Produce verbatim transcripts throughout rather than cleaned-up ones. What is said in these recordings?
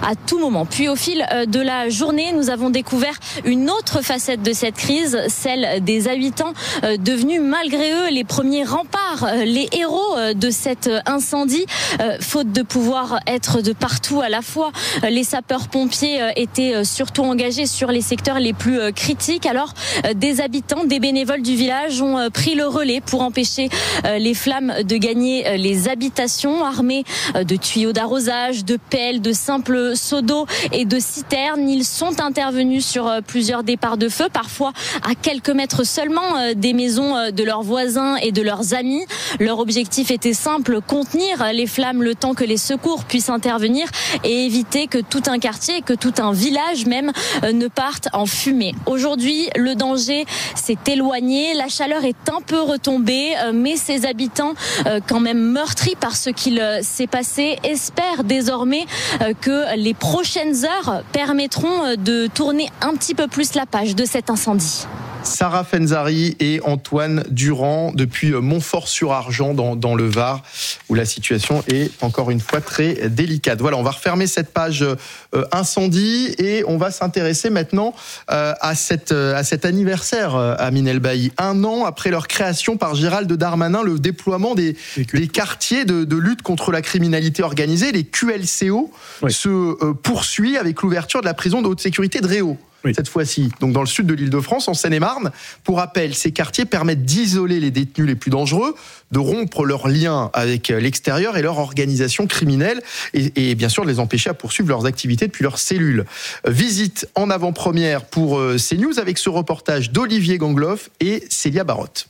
à tout moment. Puis au fil de la journée, nous avons découvert une autre facette de cette crise, celle des habitants devenus malgré eux les premiers remparts, les héros de cet incendie. Faute de pouvoir être de partout à la fois, les sapeurs-pompiers étaient surtout engagés sur les secteurs les plus critiques. Alors des habitants, des bénévoles du village ont pris le relais pour empêcher les flammes de gagner les habitations, armés de tuyaux d'arrosage, de pelles, de simples seaux d'eau et de citernes. Ils sont intervenus sur plusieurs départs de feu, parfois à quelques mètres seulement des maisons de leurs voisins et de leurs amis. Leur objectif était simple, contenir les flammes le temps que les secours puissent intervenir et éviter que tout un quartier, que tout un village même ne parte en fumée. Aujourd'hui, le danger s'est éloigné, la chaleur est un peu retombée, mais ces habitants, quand même meurtris par ce qu'il s'est passé, espèrent désormais que les prochaines heures permettront de tourner un petit peu plus la page de cet incendie. Sarah Fenzari et Antoine Durand depuis Montfort-sur-Argent dans, dans le Var, où la situation est encore une fois très délicate. Voilà, on va refermer cette page euh, incendie et on va s'intéresser maintenant euh, à, cette, euh, à cet anniversaire, euh, Amine Elbaï. Un an après leur création par Gérald Darmanin, le déploiement des, des quartiers de, de lutte contre la criminalité organisée, les Q L C O, oui. se euh, poursuit avec l'ouverture de la prison de haute sécurité de Réau. Oui. Cette fois-ci, donc dans le sud de l'Île-de-France, en Seine-et-Marne. Pour rappel, ces quartiers permettent d'isoler les détenus les plus dangereux, de rompre leurs liens avec l'extérieur et leur organisation criminelle, et, et bien sûr de les empêcher à poursuivre leurs activités depuis leurs cellules. Visite en avant-première pour CNews avec ce reportage d'Olivier Gangloff et Célia Barotte.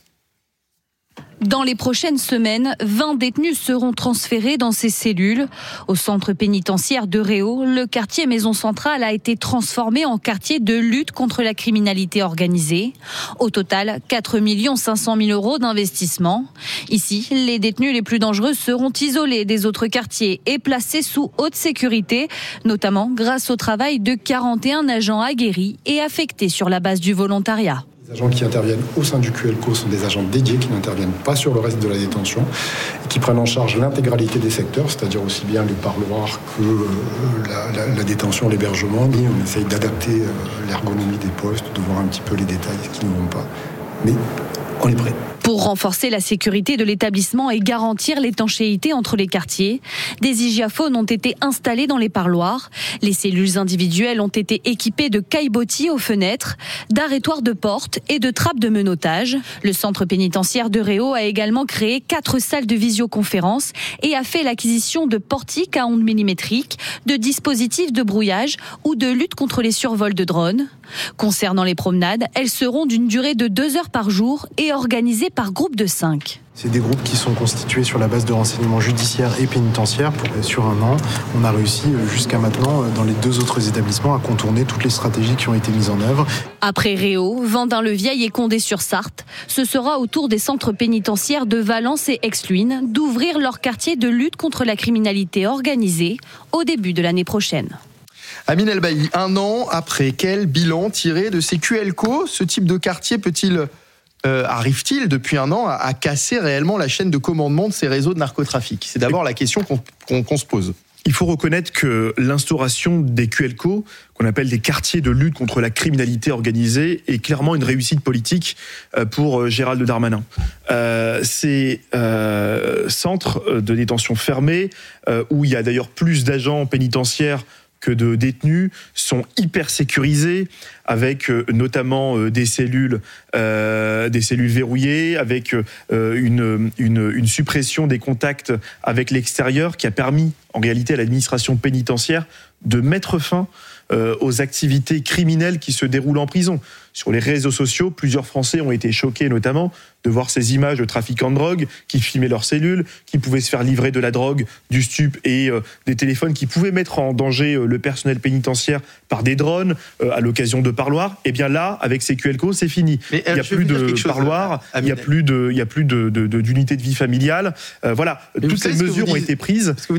Dans les prochaines semaines, vingt détenus seront transférés dans ces cellules. Au centre pénitentiaire de Réau, le quartier Maison Centrale a été transformé en quartier de lutte contre la criminalité organisée. Au total, quatre millions cinq cent mille euros d'investissement. Ici, les détenus les plus dangereux seront isolés des autres quartiers et placés sous haute sécurité, notamment grâce au travail de quarante et un agents aguerris et affectés sur la base du volontariat. Les agents qui interviennent au sein du Q L C O sont des agents dédiés qui n'interviennent pas sur le reste de la détention et qui prennent en charge l'intégralité des secteurs, c'est-à-dire aussi bien les parloirs que euh, la, la, la détention, l'hébergement. Et on essaye d'adapter euh, l'ergonomie des postes, de voir un petit peu les détails qui ne vont pas. Mais on est prêt. Pour renforcer la sécurité de l'établissement et garantir l'étanchéité entre les quartiers, des hygiaphones ont été installés dans les parloirs. Les cellules individuelles ont été équipées de caillebotis aux fenêtres, d'arrêtoirs de portes et de trappes de menottage. Le centre pénitentiaire de Réau a également créé quatre salles de visioconférence et a fait l'acquisition de portiques à ondes millimétriques, de dispositifs de brouillage ou de lutte contre les survols de drones. Concernant les promenades, elles seront d'une durée de deux heures par jour et organisées par groupe de cinq. C'est des groupes qui sont constitués sur la base de renseignements judiciaires et pénitentiaires. Sur un an, on a réussi jusqu'à maintenant, dans les deux autres établissements, à contourner toutes les stratégies qui ont été mises en œuvre. Après Réau, Vendin-le-Vieil et Condé-sur-Sarthe, ce sera au tour des centres pénitentiaires de Valence et Exluynes d'ouvrir leur quartier de lutte contre la criminalité organisée au début de l'année prochaine. Amine Elbaï, un an après, quel bilan tiré de ces Q L C O ? Ce type de quartier peut-il, euh, arrive-t-il depuis un an à, à casser réellement la chaîne de commandement de ces réseaux de narcotrafic ? C'est d'abord la question qu'on, qu'on, qu'on se pose. Il faut reconnaître que l'instauration des Q L C O, qu'on appelle des quartiers de lutte contre la criminalité organisée, est clairement une réussite politique pour Gérald Darmanin. Euh, ces euh, centres de détention fermés, euh, où il y a d'ailleurs plus d'agents pénitentiaires que de détenus, sont hyper sécurisés, avec euh, notamment euh, des cellules, euh, des cellules verrouillées, avec euh, une, une, une suppression des contacts avec l'extérieur, qui a permis en réalité à l'administration pénitentiaire de mettre fin euh, aux activités criminelles qui se déroulent en prison. Sur les réseaux sociaux, plusieurs Français ont été choqués notamment de voir ces images de trafiquants de drogue qui filmaient leurs cellules, qui pouvaient se faire livrer de la drogue, du stup et euh, des téléphones qui pouvaient mettre en danger euh, le personnel pénitentiaire par des drones euh, à l'occasion de parloirs. Et bien là, avec ces Q L C O, c'est fini. Mais, il n'y a plus de parloirs, il n'y a plus de, il y a plus de, de, de, d'unité de vie familiale. Euh, voilà, Mais toutes ces mesures ont été prises. Parce que vous dites que les Français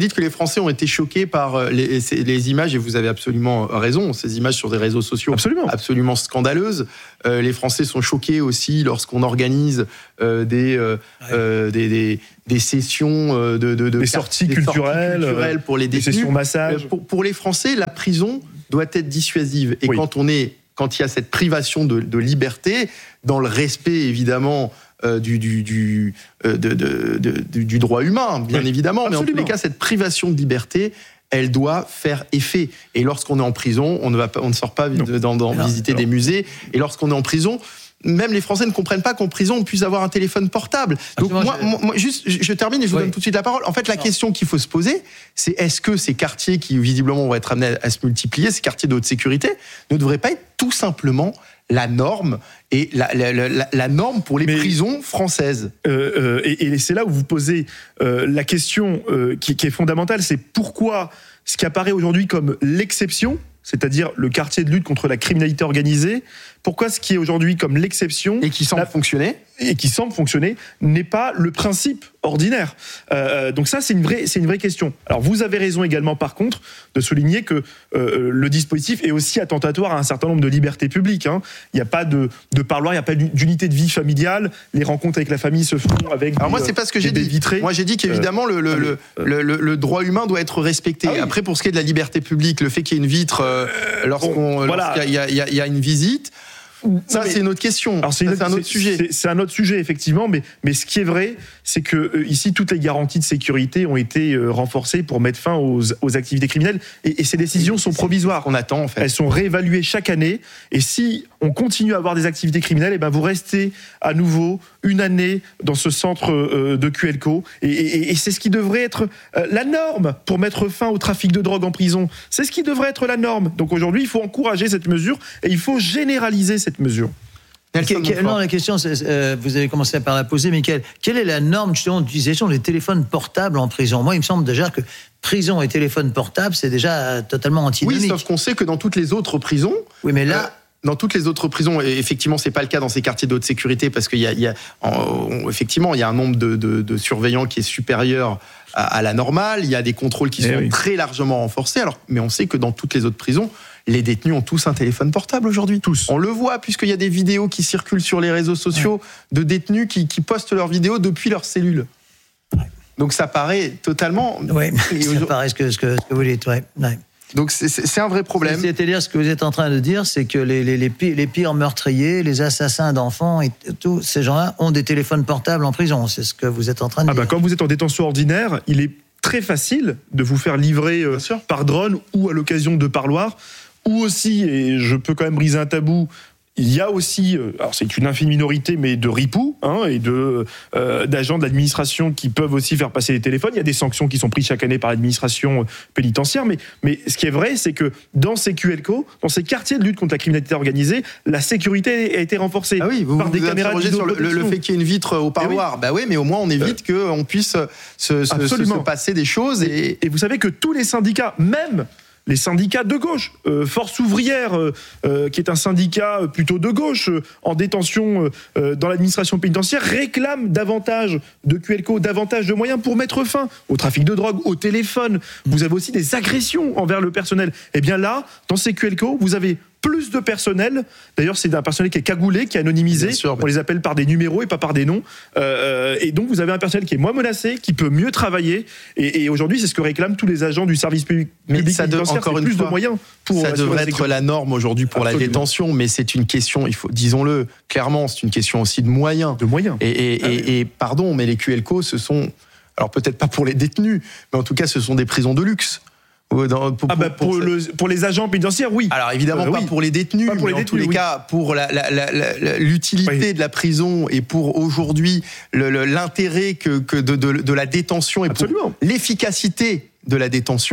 Français ont été choqués par les, les images, et vous avez absolument raison, ces images sur des réseaux sociaux absolument, absolument scandaleuses. Euh, les Français sont choqués aussi lorsqu'on organise euh, des, euh, ouais. euh, des, des, des sessions de, de, de des, sorties, des culturelles, sorties culturelles pour les détenus. Des sessions massage. Euh, pour, pour les Français, la prison doit être dissuasive. Et oui. quand on est, quand il y a cette privation de, de liberté, dans le respect évidemment euh, du, du, du, euh, de, de, de, du, du droit humain, bien oui. évidemment, absolument. Mais en tous les cas, cette privation de liberté, elle doit faire effet. Et lorsqu'on est en prison, on ne, va pas, on ne sort pas de, dans, dans alors, visiter alors. des musées. Et lorsqu'on est en prison, même les Français ne comprennent pas qu'en prison, on puisse avoir un téléphone portable. Donc moi, je... moi, juste, je termine et je vous oui. donne tout de suite la parole. En fait, la non. question qu'il faut se poser, c'est est-ce que ces quartiers qui, visiblement, vont être amenés à se multiplier, ces quartiers de haute sécurité, ne devraient pas être tout simplement la norme et la, la, la, la norme pour les Mais, prisons françaises. Euh, euh, et, et c'est là où vous posez euh, la question euh, qui, qui est fondamentale, c'est pourquoi ce qui apparaît aujourd'hui comme l'exception, c'est-à-dire le quartier de lutte contre la criminalité organisée, pourquoi ce qui est aujourd'hui comme l'exception et qui semble la, fonctionner et qui semble fonctionner n'est pas le principe ordinaire. Euh, donc ça, c'est une vraie, c'est une vraie question. Alors vous avez raison également, par contre, de souligner que euh, le dispositif est aussi attentatoire à un certain nombre de libertés publiques. Hein. Il n'y a pas de, de parloir, il n'y a pas d'unité de vie familiale. Les rencontres avec la famille se font avec. Alors des, moi, c'est pas ce que j'ai dit. Vitrés. Moi, j'ai dit qu'évidemment euh, le, le, euh, le, le, le droit humain doit être respecté. Ah oui. Après, pour ce qui est de la liberté publique, le fait qu'il y ait une vitre euh, lorsqu'on, bon, voilà. lorsqu'il y a, il y a, il y a une visite. Ça, mais, c'est une autre question. Alors c'est, ça, c'est un autre c'est, sujet. C'est, c'est un autre sujet, effectivement. Mais, mais ce qui est vrai, c'est que euh, ici, toutes les garanties de sécurité ont été euh, renforcées pour mettre fin aux, aux activités criminelles. Et, et ces décisions et sont provisoires. On attend, en fait. Elles sont réévaluées chaque année. Et si on continue à avoir des activités criminelles, et ben vous restez à nouveau une année dans ce centre euh, de Q L C O. Et, et, et c'est ce qui devrait être euh, la norme pour mettre fin au trafic de drogue en prison. C'est ce qui devrait être la norme. Donc aujourd'hui, il faut encourager cette mesure et il faut généraliser cette mesure. Quel, quel, non, la question, c'est, euh, vous avez commencé par la poser, mais quelle, quelle est la norme justement d'utilisation des téléphones portables en prison ? Moi, il me semble déjà que prison et téléphone portable, c'est déjà totalement antinomique. Oui, sauf qu'on sait que dans toutes les autres prisons... Oui, mais là... Euh... Dans toutes les autres prisons, et effectivement, c'est pas le cas dans ces quartiers de haute sécurité parce qu'il y a, il y a en, effectivement, il y a un nombre de, de, de surveillants qui est supérieur à, à la normale. Il y a des contrôles qui et sont oui. très largement renforcés. Alors, mais on sait que dans toutes les autres prisons, les détenus ont tous un téléphone portable aujourd'hui. Tous. On le voit puisqu'il y a des vidéos qui circulent sur les réseaux sociaux ouais. de détenus qui, qui postent leurs vidéos depuis leur cellule. Ouais. Donc ça paraît totalement. Oui, ça paraît ce que, ce que, ce que vous dites. Ouais. Ouais. Donc c'est, c'est un vrai problème. C'est-à-dire, ce que vous êtes en train de dire, c'est que les, les, les, pires, les pires meurtriers, les assassins d'enfants, et tous ces gens-là ont des téléphones portables en prison. C'est ce que vous êtes en train de ah dire. Bah, quand vous êtes en détention ordinaire, il est très facile de vous faire livrer euh, par drone ou à l'occasion de parloirs, ou aussi, et je peux quand même briser un tabou, il y a aussi, alors c'est une infime minorité, mais de ripoux hein, et de euh, d'agents de l'administration qui peuvent aussi faire passer les téléphones. Il y a des sanctions qui sont prises chaque année par l'administration pénitentiaire, mais mais ce qui est vrai, c'est que dans ces Q L C O, dans ces quartiers de lutte contre la criminalité organisée, la sécurité a été renforcée ah oui, vous, par vous des vous caméras de sur le, le fait qu'il y ait une vitre au parloir. Eh oui. Bah oui, mais au moins on évite euh, qu'on puisse se, se, se, se passer des choses. Et... et vous savez que tous les syndicats, même les syndicats de gauche, euh, Force ouvrière, euh, euh, qui est un syndicat plutôt de gauche, euh, en détention euh, dans l'administration pénitentiaire, réclament davantage de Q L C O, davantage de moyens pour mettre fin au trafic de drogue, au téléphone. Vous avez aussi des agressions envers le personnel. Et bien là, dans ces Q L C O, vous avez plus de personnel. D'ailleurs, c'est un personnel qui est cagoulé, qui est anonymisé. Sûr, on les appelle par des numéros et pas par des noms. Euh, et donc, vous avez un personnel qui est moins menacé, qui peut mieux travailler. Et, et aujourd'hui, c'est ce que réclament tous les agents du service public. Mais ça de, encore une plus fois, de moyens pour ça devrait être sécurité. La norme aujourd'hui pour Absolument. La détention, mais c'est une question, il faut, disons-le clairement, c'est une question aussi de moyens. De moyens. Et, et, ah, et, oui. et pardon, mais les Q L C O, ce sont, alors peut-être pas pour les détenus, mais en tout cas, ce sont des prisons de luxe. Dans, pour, ah bah pour, pour, le, pour les agents pénitentiaires, oui. Alors évidemment euh, pas oui. pour les détenus, pour mais les en détenus, tous les oui. cas pour la, la, la, la, l'utilité oui. de la prison et pour aujourd'hui le, le, l'intérêt que, que de, de, de la détention et Absolument. Pour l'efficacité de la détention,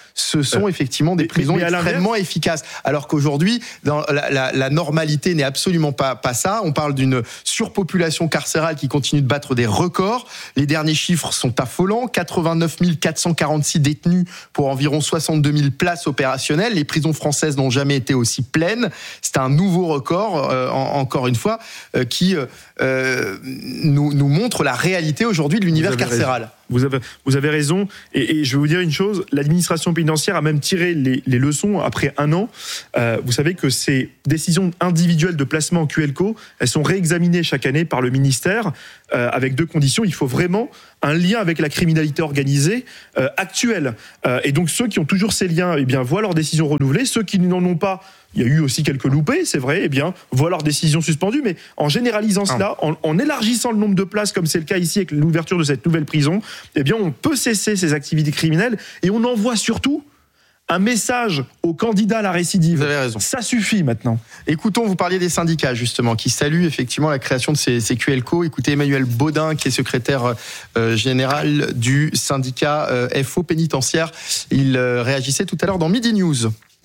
ce sont euh, effectivement des mais, prisons mais extrêmement efficaces. Alors qu'aujourd'hui, dans la, la, la normalité n'est absolument pas, pas ça. On parle d'une surpopulation carcérale qui continue de battre des records. Les derniers chiffres sont affolants. quatre-vingt-neuf mille quatre cent quarante-six détenus pour environ soixante-deux mille places opérationnelles. Les prisons françaises n'ont jamais été aussi pleines. C'est un nouveau record, euh, en, encore une fois, euh, qui euh, nous, nous montre la réalité aujourd'hui de l'univers carcéral. Raison. Vous avez, vous avez raison. Et, et je vais vous dire une chose, l'administration pénitentiaire a même tiré les, les leçons après un an. Euh, vous savez que ces décisions individuelles de placement en Q L C O, elles sont réexaminées chaque année par le ministère euh, avec deux conditions. Il faut vraiment un lien avec la criminalité organisée euh, actuelle. Euh, et donc ceux qui ont toujours ces liens, eh bien, voient leurs décisions renouvelées. Ceux qui n'en ont pas, il y a eu aussi quelques loupés, c'est vrai, eh bien, voient leurs décisions suspendues. Mais en généralisant cela, en, en élargissant le nombre de places, comme c'est le cas ici avec l'ouverture de cette nouvelle prison, eh bien, on peut cesser ces activités criminelles et on envoie surtout un message aux candidats à la récidive. Vous avez raison. Ça suffit maintenant. Écoutons, vous parliez des syndicats justement, qui saluent effectivement la création de ces, ces Q L C O. Écoutez Emmanuel Baudin, qui est secrétaire euh, général du syndicat euh, F O pénitentiaire. Il euh, réagissait tout à l'heure dans Midi News.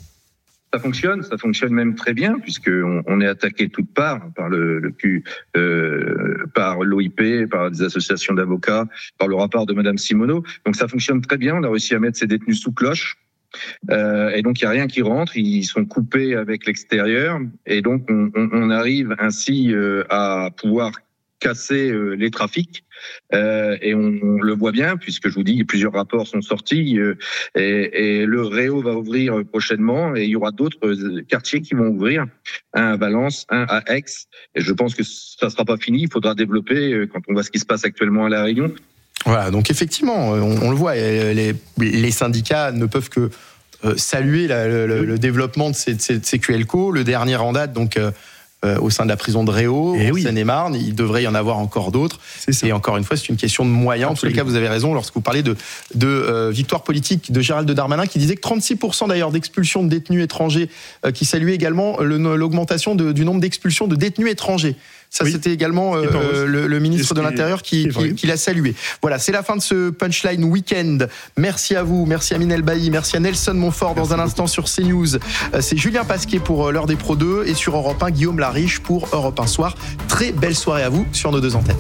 Ça fonctionne, ça fonctionne même très bien, puisqu'on on est attaqué de toutes parts par le, le Q, euh, par l'O I P, par des associations d'avocats, par le rapport de Madame Simoneau. Donc ça fonctionne très bien. On a réussi à mettre ces détenus sous cloche. Euh, et donc il n'y a rien qui rentre, ils sont coupés avec l'extérieur, et donc on, on, on arrive ainsi euh, à pouvoir casser euh, les trafics. Euh, et on, on le voit bien, puisque je vous dis, plusieurs rapports sont sortis, euh, et, et le Réau va ouvrir prochainement, et il y aura d'autres quartiers qui vont ouvrir, un à Valence, un à Aix, et je pense que ça ne sera pas fini, il faudra développer euh, quand on voit ce qui se passe actuellement à La Réunion. Voilà, donc effectivement, on, on le voit, les, les syndicats ne peuvent que euh, saluer la, le, le, le développement de ces, de ces Q L C O. Le dernier en date, donc euh, euh, au sein de la prison de Réau, et en oui. Seine-et-Marne, il devrait y en avoir encore d'autres. Et encore une fois, c'est une question de moyens. Absolument. En tous les cas, vous avez raison lorsque vous parlez de, de euh, victoire politique de Gérald Darmanin, qui disait que trente-six pour cent d'ailleurs d'expulsions de détenus étrangers, euh, qui saluait également le, l'augmentation de, du nombre d'expulsions de détenus étrangers. Ça, oui. C'était également euh, le, le ministre de l'Intérieur qui, qui, qui l'a salué. Voilà, c'est la fin de ce Punchline Week-end. Merci à vous, merci à Minel Bailly, merci à Nelson Montfort. Dans un instant sur CNews, c'est Julien Pasquier pour l'heure des Pro deux, et sur Europe un, Guillaume Lariche pour Europe un Soir. Très belle soirée à vous sur nos deux antennes.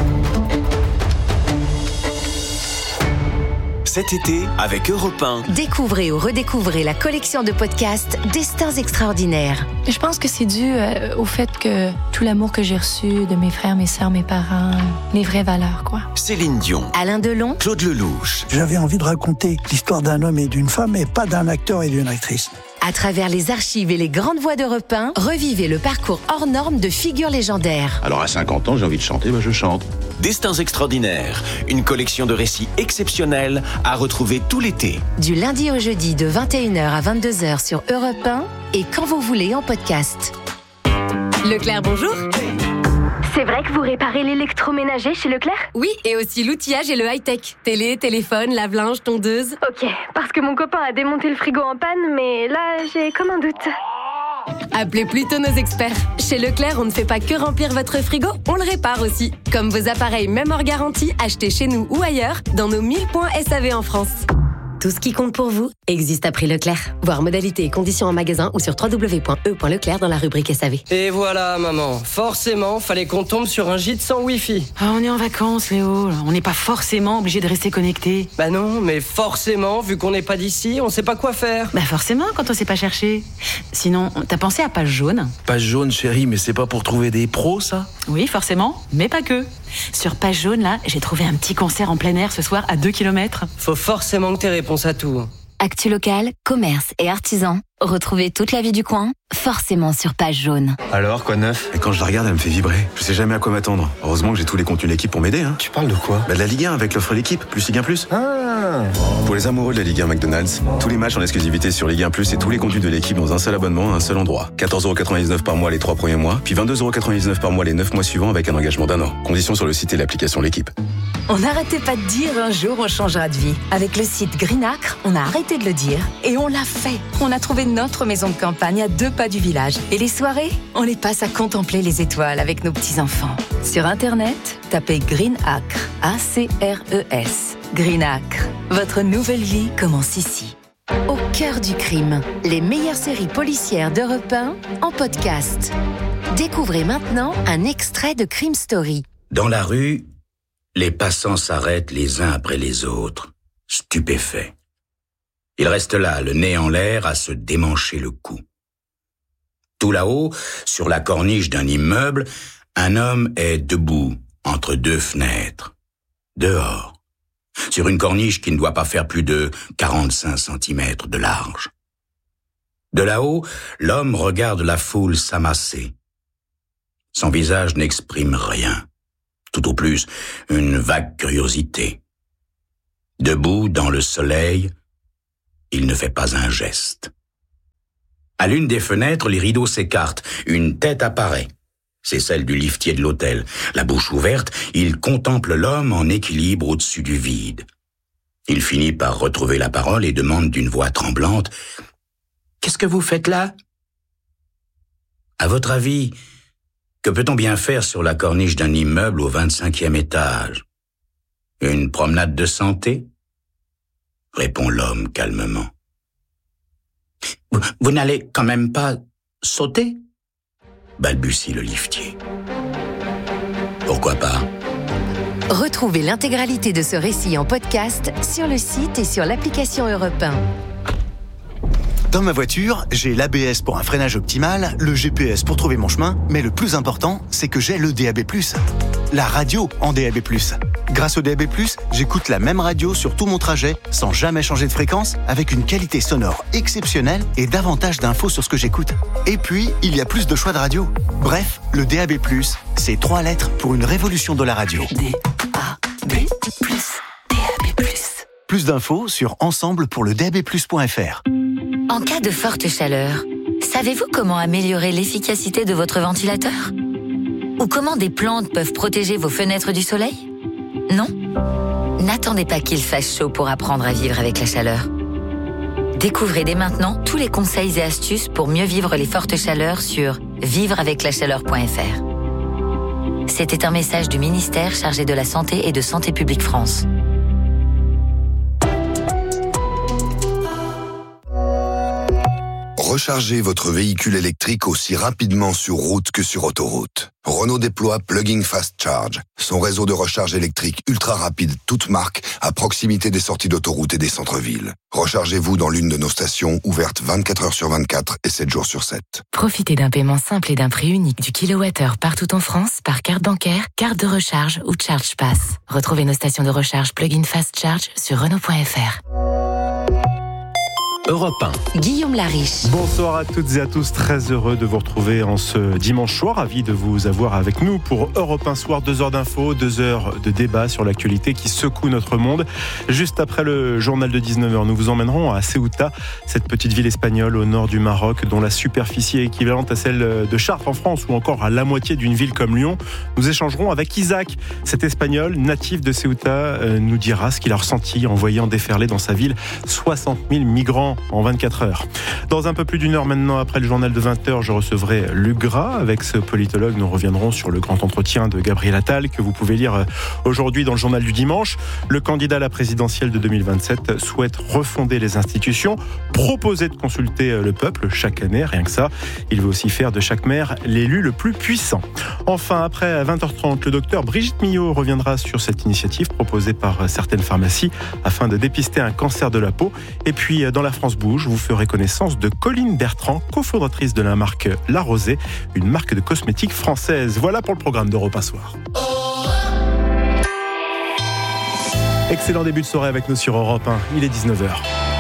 Cet été, avec Europe un. Découvrez ou redécouvrez la collection de podcasts Destins extraordinaires. Je pense que c'est dû euh, au fait que tout l'amour que j'ai reçu de mes frères, mes sœurs, mes parents, les vraies valeurs, quoi. Céline Dion. Alain Delon. Claude Lelouch. J'avais envie de raconter l'histoire d'un homme et d'une femme, et pas d'un acteur et d'une actrice. À travers les archives et les grandes voix d'Europe un, revivez le parcours hors norme de figures légendaires. Alors à cinquante ans, j'ai envie de chanter, ben je chante. Destins extraordinaires, une collection de récits exceptionnels à retrouver tout l'été. Du lundi au jeudi de vingt et une heures à vingt-deux heures sur Europe un et quand vous voulez en podcast. Leclerc, bonjour. C'est vrai que vous réparez l'électroménager chez Leclerc ? Oui, et aussi l'outillage et le high-tech. Télé, téléphone, lave-linge, tondeuse. Ok, parce que mon copain a démonté le frigo en panne, mais là, j'ai comme un doute. Appelez plutôt nos experts. Chez Leclerc, on ne fait pas que remplir votre frigo, on le répare aussi. Comme vos appareils, même hors garantie, achetés chez nous ou ailleurs, dans nos mille points S A V en France. Tout ce qui compte pour vous existe à prix Leclerc. Voir modalités et conditions en magasin ou sur w w w point e point leclerc dans la rubrique S A V. Et voilà, maman. Forcément, fallait qu'on tombe sur un gîte sans Wi-Fi. Ah, on est en vacances, Léo. On n'est pas forcément obligé de rester connecté. Bah non, mais forcément, vu qu'on n'est pas d'ici, on sait pas quoi faire. Bah forcément, quand on sait pas chercher. Sinon, t'as pensé à Page Jaune ? Page Jaune, chérie, mais c'est pas pour trouver des pros, ça ? Oui, forcément, mais pas que. Sur Page Jaune, là, j'ai trouvé un petit concert en plein air ce soir à deux kilomètres. Faut forcément que t'aies réponse à tout. Actu local, commerce et artisans. Retrouvez toute la vie du coin, forcément sur Page Jaune. Alors, quoi de neuf ? Et quand je la regarde, elle me fait vibrer. Je sais jamais à quoi m'attendre. Heureusement que j'ai tous les contenus de l'équipe pour m'aider. Hein. Tu parles de quoi ? Bah de la Ligue un avec l'offre l'équipe, plus Ligue un plus. Ah. Pour les amoureux de la Ligue un McDonald's, tous les matchs en exclusivité sur Ligue un plus et tous les contenus de l'équipe dans un seul abonnement à un seul endroit. quatorze euros quatre-vingt-dix-neuf par mois les trois premiers mois, puis vingt-deux euros quatre-vingt-dix-neuf par mois les neuf mois suivants avec un engagement d'un an. Conditions sur le site et l'application L'équipe. On n'arrêtait pas de dire un jour on changera de vie. Avec le site Greenacre, on a arrêté de le dire et on l'a fait. On a trouvé notre maison de campagne à deux pas du village. Et les soirées, on les passe à contempler les étoiles avec nos petits-enfants. Sur Internet, tapez Greenacre, A C R E S. Greenacre, votre nouvelle vie commence ici. Au cœur du crime, les meilleures séries policières d'Europe un en podcast. Découvrez maintenant un extrait de Crime Story. Dans la rue, les passants s'arrêtent les uns après les autres, stupéfaits. Ils restent là, le nez en l'air, à se démancher le cou. Tout là-haut, sur la corniche d'un immeuble, un homme est debout entre deux fenêtres, dehors, sur une corniche qui ne doit pas faire plus de quarante-cinq centimètres de large. De là-haut, l'homme regarde la foule s'amasser. Son visage n'exprime rien, tout au plus une vague curiosité. Debout dans le soleil, il ne fait pas un geste. À l'une des fenêtres, les rideaux s'écartent, une tête apparaît. C'est celle du liftier de l'hôtel. La bouche ouverte, il contemple l'homme en équilibre au-dessus du vide. Il finit par retrouver la parole et demande d'une voix tremblante « Qu'est-ce que vous faites là ?» À votre avis, que peut-on bien faire sur la corniche d'un immeuble au vingt-cinquième étage ? Une promenade de santé ? Répond l'homme calmement. Vous, vous n'allez quand même pas sauter ? Balbutie le liftier. Pourquoi pas ? Retrouvez l'intégralité de ce récit en podcast sur le site et sur l'application Europe un. Dans ma voiture, j'ai l'A B S pour un freinage optimal, le G P S pour trouver mon chemin, mais le plus important, c'est que j'ai le D A B plus. La radio en D A B plus. Grâce au D A B plus, j'écoute la même radio sur tout mon trajet, sans jamais changer de fréquence, avec une qualité sonore exceptionnelle et davantage d'infos sur ce que j'écoute. Et puis, il y a plus de choix de radio. Bref, le D A B plus, c'est trois lettres pour une révolution de la radio. D A B plus, D A B plus. Plus d'infos sur ensemble pour le D A B plus point F R. En cas de forte chaleur, savez-vous comment améliorer l'efficacité de votre ventilateur ? Ou comment des plantes peuvent protéger vos fenêtres du soleil ? Non ? N'attendez pas qu'il fasse chaud pour apprendre à vivre avec la chaleur. Découvrez dès maintenant tous les conseils et astuces pour mieux vivre les fortes chaleurs sur vivre avec la chaleur point F R. C'était un message du ministère chargé de la Santé et de Santé publique France. Rechargez votre véhicule électrique aussi rapidement sur route que sur autoroute. Renault déploie Plug-in Fast Charge, son réseau de recharge électrique ultra rapide, toute marque, à proximité des sorties d'autoroute et des centres-villes. Rechargez-vous dans l'une de nos stations, ouvertes vingt-quatre heures sur vingt-quatre et sept jours sur sept. Profitez d'un paiement simple et d'un prix unique du kilowattheure partout en France par carte bancaire, carte de recharge ou Charge Pass. Retrouvez nos stations de recharge Plug-in Fast Charge sur Renault point F R. Europe un. Guillaume Lariche. Bonsoir à toutes et à tous, très heureux de vous retrouver en ce dimanche soir, ravi de vous avoir avec nous pour Europe un Soir, deux heures d'infos, deux heures de débat sur l'actualité qui secoue notre monde. Juste après le journal de dix-neuf heures, nous vous emmènerons à Ceuta, cette petite ville espagnole au nord du Maroc, dont la superficie est équivalente à celle de Chartres en France ou encore à la moitié d'une ville comme Lyon. Nous échangerons avec Isaac, cet espagnol natif de Ceuta, nous dira ce qu'il a ressenti en voyant déferler dans sa ville soixante mille migrants en vingt-quatre heures. Dans un peu plus d'une heure maintenant, après le journal de vingt heures, je recevrai Luc Gras. Avec ce politologue, nous reviendrons sur le grand entretien de Gabriel Attal que vous pouvez lire aujourd'hui dans le journal du dimanche. Le candidat à la présidentielle de deux mille vingt-sept souhaite refonder les institutions, proposer de consulter le peuple chaque année, rien que ça. Il veut aussi faire de chaque maire l'élu le plus puissant. Enfin, après vingt heures trente, le docteur Brigitte Millot reviendra sur cette initiative proposée par certaines pharmacies afin de dépister un cancer de la peau. Et puis, dans la France Bouge, vous ferez connaissance de Colline Bertrand, cofondatrice de la marque La Rosée, une marque de cosmétiques française. Voilà pour le programme d'Europe un Soir. Excellent début de soirée avec nous sur Europe un. Il est dix-neuf heures.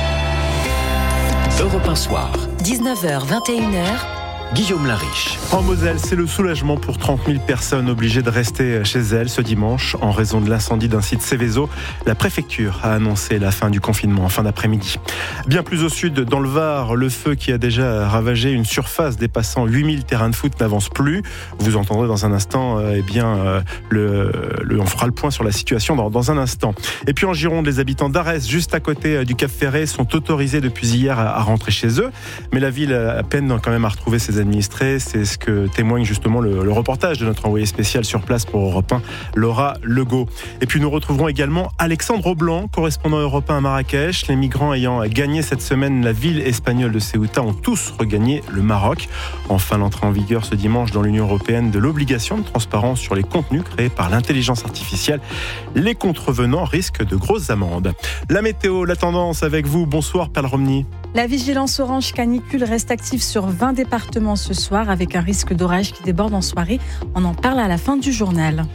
Europe un Soir. dix-neuf heures, vingt et une heures. Guillaume Lariche. En Moselle, c'est le soulagement pour trente mille personnes obligées de rester chez elles ce dimanche en raison de l'incendie d'un site Céveso. La préfecture a annoncé la fin du confinement en fin d'après-midi. Bien plus au sud, dans le Var, le feu qui a déjà ravagé une surface dépassant huit mille terrains de foot n'avance plus. Vous entendrez dans un instant, euh, eh bien, euh, le, le, on fera le point sur la situation dans, dans un instant. Et puis en Gironde, les habitants d'Arès, juste à côté du Cap Ferré, sont autorisés depuis hier à, à rentrer chez eux. Mais la ville a peine quand même à retrouver ses ses administrés. C'est ce que témoigne justement le, le reportage de notre envoyé spécial sur place pour Europe un, Laura Legault. Et puis nous retrouverons également Alexandre Aublanc, correspondant Europe un à Marrakech. Les migrants ayant gagné cette semaine la ville espagnole de Ceuta ont tous regagné le Maroc. Enfin, l'entrée en vigueur ce dimanche dans l'Union européenne de l'obligation de transparence sur les contenus créés par l'intelligence artificielle. Les contrevenants risquent de grosses amendes. La météo, la tendance avec vous. Bonsoir Perle Romny. La vigilance orange canicule reste active sur vingt départements ce soir avec un risque d'orage qui déborde en soirée. On en parle à la fin du journal.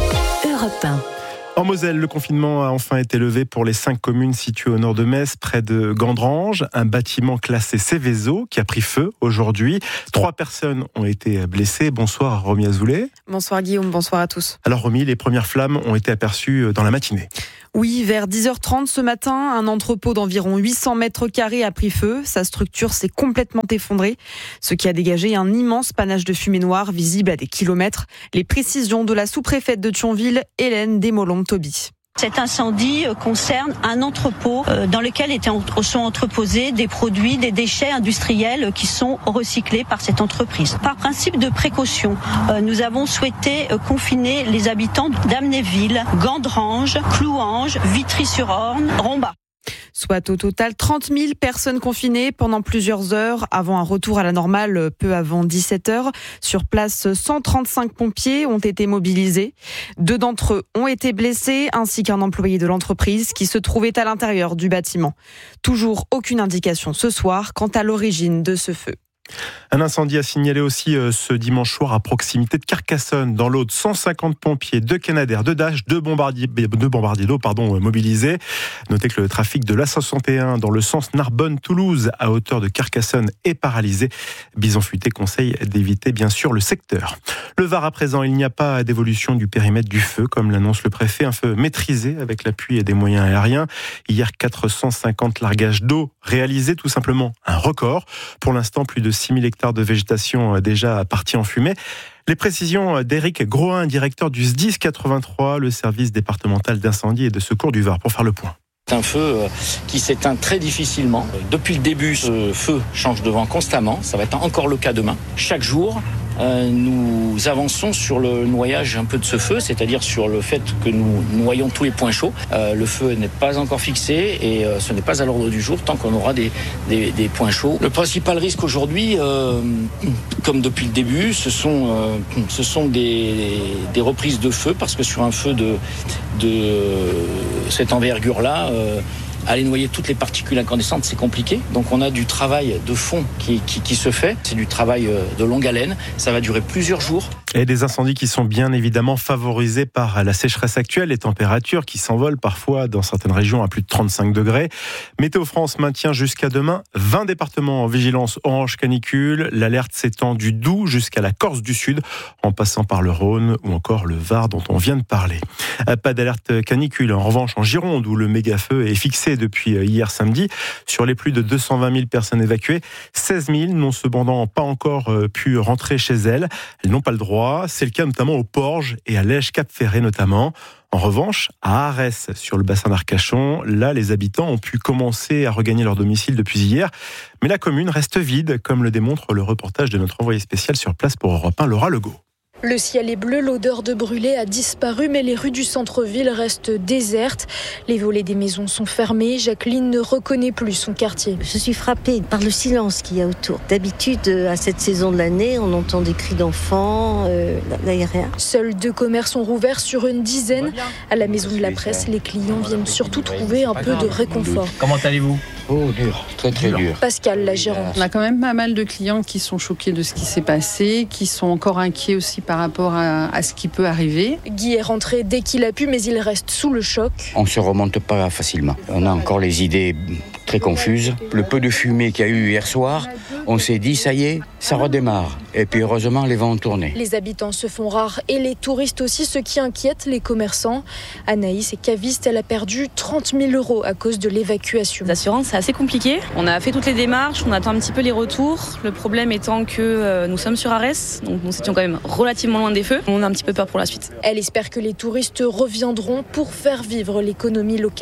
Europe un. En Moselle, le confinement a enfin été levé pour les cinq communes situées au nord de Metz, près de Gandrange. Un bâtiment classé Céveso qui a pris feu aujourd'hui. Trois personnes ont été blessées. Bonsoir Romy Azoulay. Bonsoir Guillaume, bonsoir à tous. Alors Romy, les premières flammes ont été aperçues dans la matinée. Oui, vers dix heures trente ce matin, un entrepôt d'environ huit cents mètres carrés a pris feu. Sa structure s'est complètement effondrée, ce qui a dégagé un immense panache de fumée noire visible à des kilomètres. Les précisions de la sous-préfète de Thionville, Hélène Desmolons-Toby. Cet incendie concerne un entrepôt dans lequel sont entreposés des produits, des déchets industriels qui sont recyclés par cette entreprise. Par principe de précaution, nous avons souhaité confiner les habitants d'Amnéville, Gandrange, Clouange, Vitry-sur-Orne, Romba. Soit au total trente mille personnes confinées pendant plusieurs heures avant un retour à la normale peu avant dix-sept heures. Sur place, cent trente-cinq pompiers ont été mobilisés. Deux d'entre eux ont été blessés ainsi qu'un employé de l'entreprise qui se trouvait à l'intérieur du bâtiment. Toujours aucune indication ce soir quant à l'origine de ce feu. Un incendie a signalé aussi ce dimanche soir à proximité de Carcassonne, dans l'Aude. cent cinquante pompiers, deux Canadair, deux Dash, deux bombardiers, deux bombardiers d'eau pardon, mobilisés. Notez que le trafic de l'A soixante et un dans le sens Narbonne-Toulouse à hauteur de Carcassonne est paralysé. Bison Futé conseille d'éviter bien sûr le secteur. Le Var à présent, il n'y a pas d'évolution du périmètre du feu, comme l'annonce le préfet. Un feu maîtrisé avec l'appui des moyens aériens. Hier, quatre cent cinquante largages d'eau réalisés, tout simplement un record. Pour l'instant, plus de six mille hectares de végétation déjà partis en fumée. Les précisions d'Éric Groin, directeur du S D I S quatre-vingt-trois, le service départemental d'incendie et de secours du Var, pour faire le point. C'est un feu qui s'éteint très difficilement. Depuis le début, ce feu change de vent constamment. Ça va être encore le cas demain. Chaque jour, euh, nous avançons sur le noyage un peu de ce feu, c'est-à-dire sur le fait que nous noyons tous les points chauds. Euh, le feu n'est pas encore fixé et euh, ce n'est pas à l'ordre du jour tant qu'on aura des, des, des points chauds. Le principal risque aujourd'hui, euh, comme depuis le début, ce sont, euh, ce sont des, des reprises de feu, parce que sur un feu de, de cette envergure-là, euh, aller noyer toutes les particules incandescentes, c'est compliqué. Donc on a du travail de fond qui, qui, qui se fait. C'est du travail de longue haleine. Ça va durer plusieurs jours. Et des incendies qui sont bien évidemment favorisés par la sécheresse actuelle, les températures qui s'envolent parfois dans certaines régions à plus de trente-cinq degrés. Météo France maintient jusqu'à demain vingt départements en vigilance orange canicule. L'alerte s'étend du Doubs jusqu'à la Corse du Sud, en passant par le Rhône ou encore le Var dont on vient de parler. Pas d'alerte canicule en revanche en Gironde, où le méga-feu est fixé depuis hier samedi. Sur les plus de deux cent vingt mille personnes évacuées, seize mille n'ont cependant pas encore pu rentrer chez elles. Elles n'ont pas le droit. C'est le cas notamment au Porge et à Lège-Cap-Ferré notamment. En revanche, à Arès, sur le bassin d'Arcachon, là, les habitants ont pu commencer à regagner leur domicile depuis hier. Mais la commune reste vide, comme le démontre le reportage de notre envoyé spécial sur place pour Europe un, Laura Legault. Le ciel est bleu, l'odeur de brûlé a disparu, mais les rues du centre-ville restent désertes. Les volets des maisons sont fermés. Jacqueline ne reconnaît plus son quartier. Je suis frappée par le silence qu'il y a autour. D'habitude, à cette saison de l'année, on entend des cris d'enfants. Euh, là, il n'y a rien. Seuls deux commerces ont rouvert sur une dizaine. À la Maison de la Presse, les clients viennent surtout trouver un peu de réconfort. Comment allez-vous ? Oh, dur, très très dur. Pascal, la gérante. On a quand même pas mal de clients qui sont choqués de ce qui s'est passé, qui sont encore inquiets aussi par rapport à, à ce qui peut arriver. Guy est rentré dès qu'il a pu, mais il reste sous le choc. On ne se remonte pas facilement. On a encore les idées très confuses. Le peu de fumée qu'il y a eu hier soir, on s'est dit, ça y est, ça redémarre. Et puis heureusement, les vents ont tourné. Les habitants se font rares et les touristes aussi, ce qui inquiète les commerçants. Anaïs est caviste, elle a perdu trente mille euros à cause de l'évacuation. L'assurance, c'est assez compliqué. On a fait toutes les démarches, on attend un petit peu les retours. Le problème étant que euh, nous sommes sur Arès, donc nous étions quand même relativement loin des feux. On a un petit peu peur pour la suite. Elle espère que les touristes reviendront pour faire vivre l'économie locale.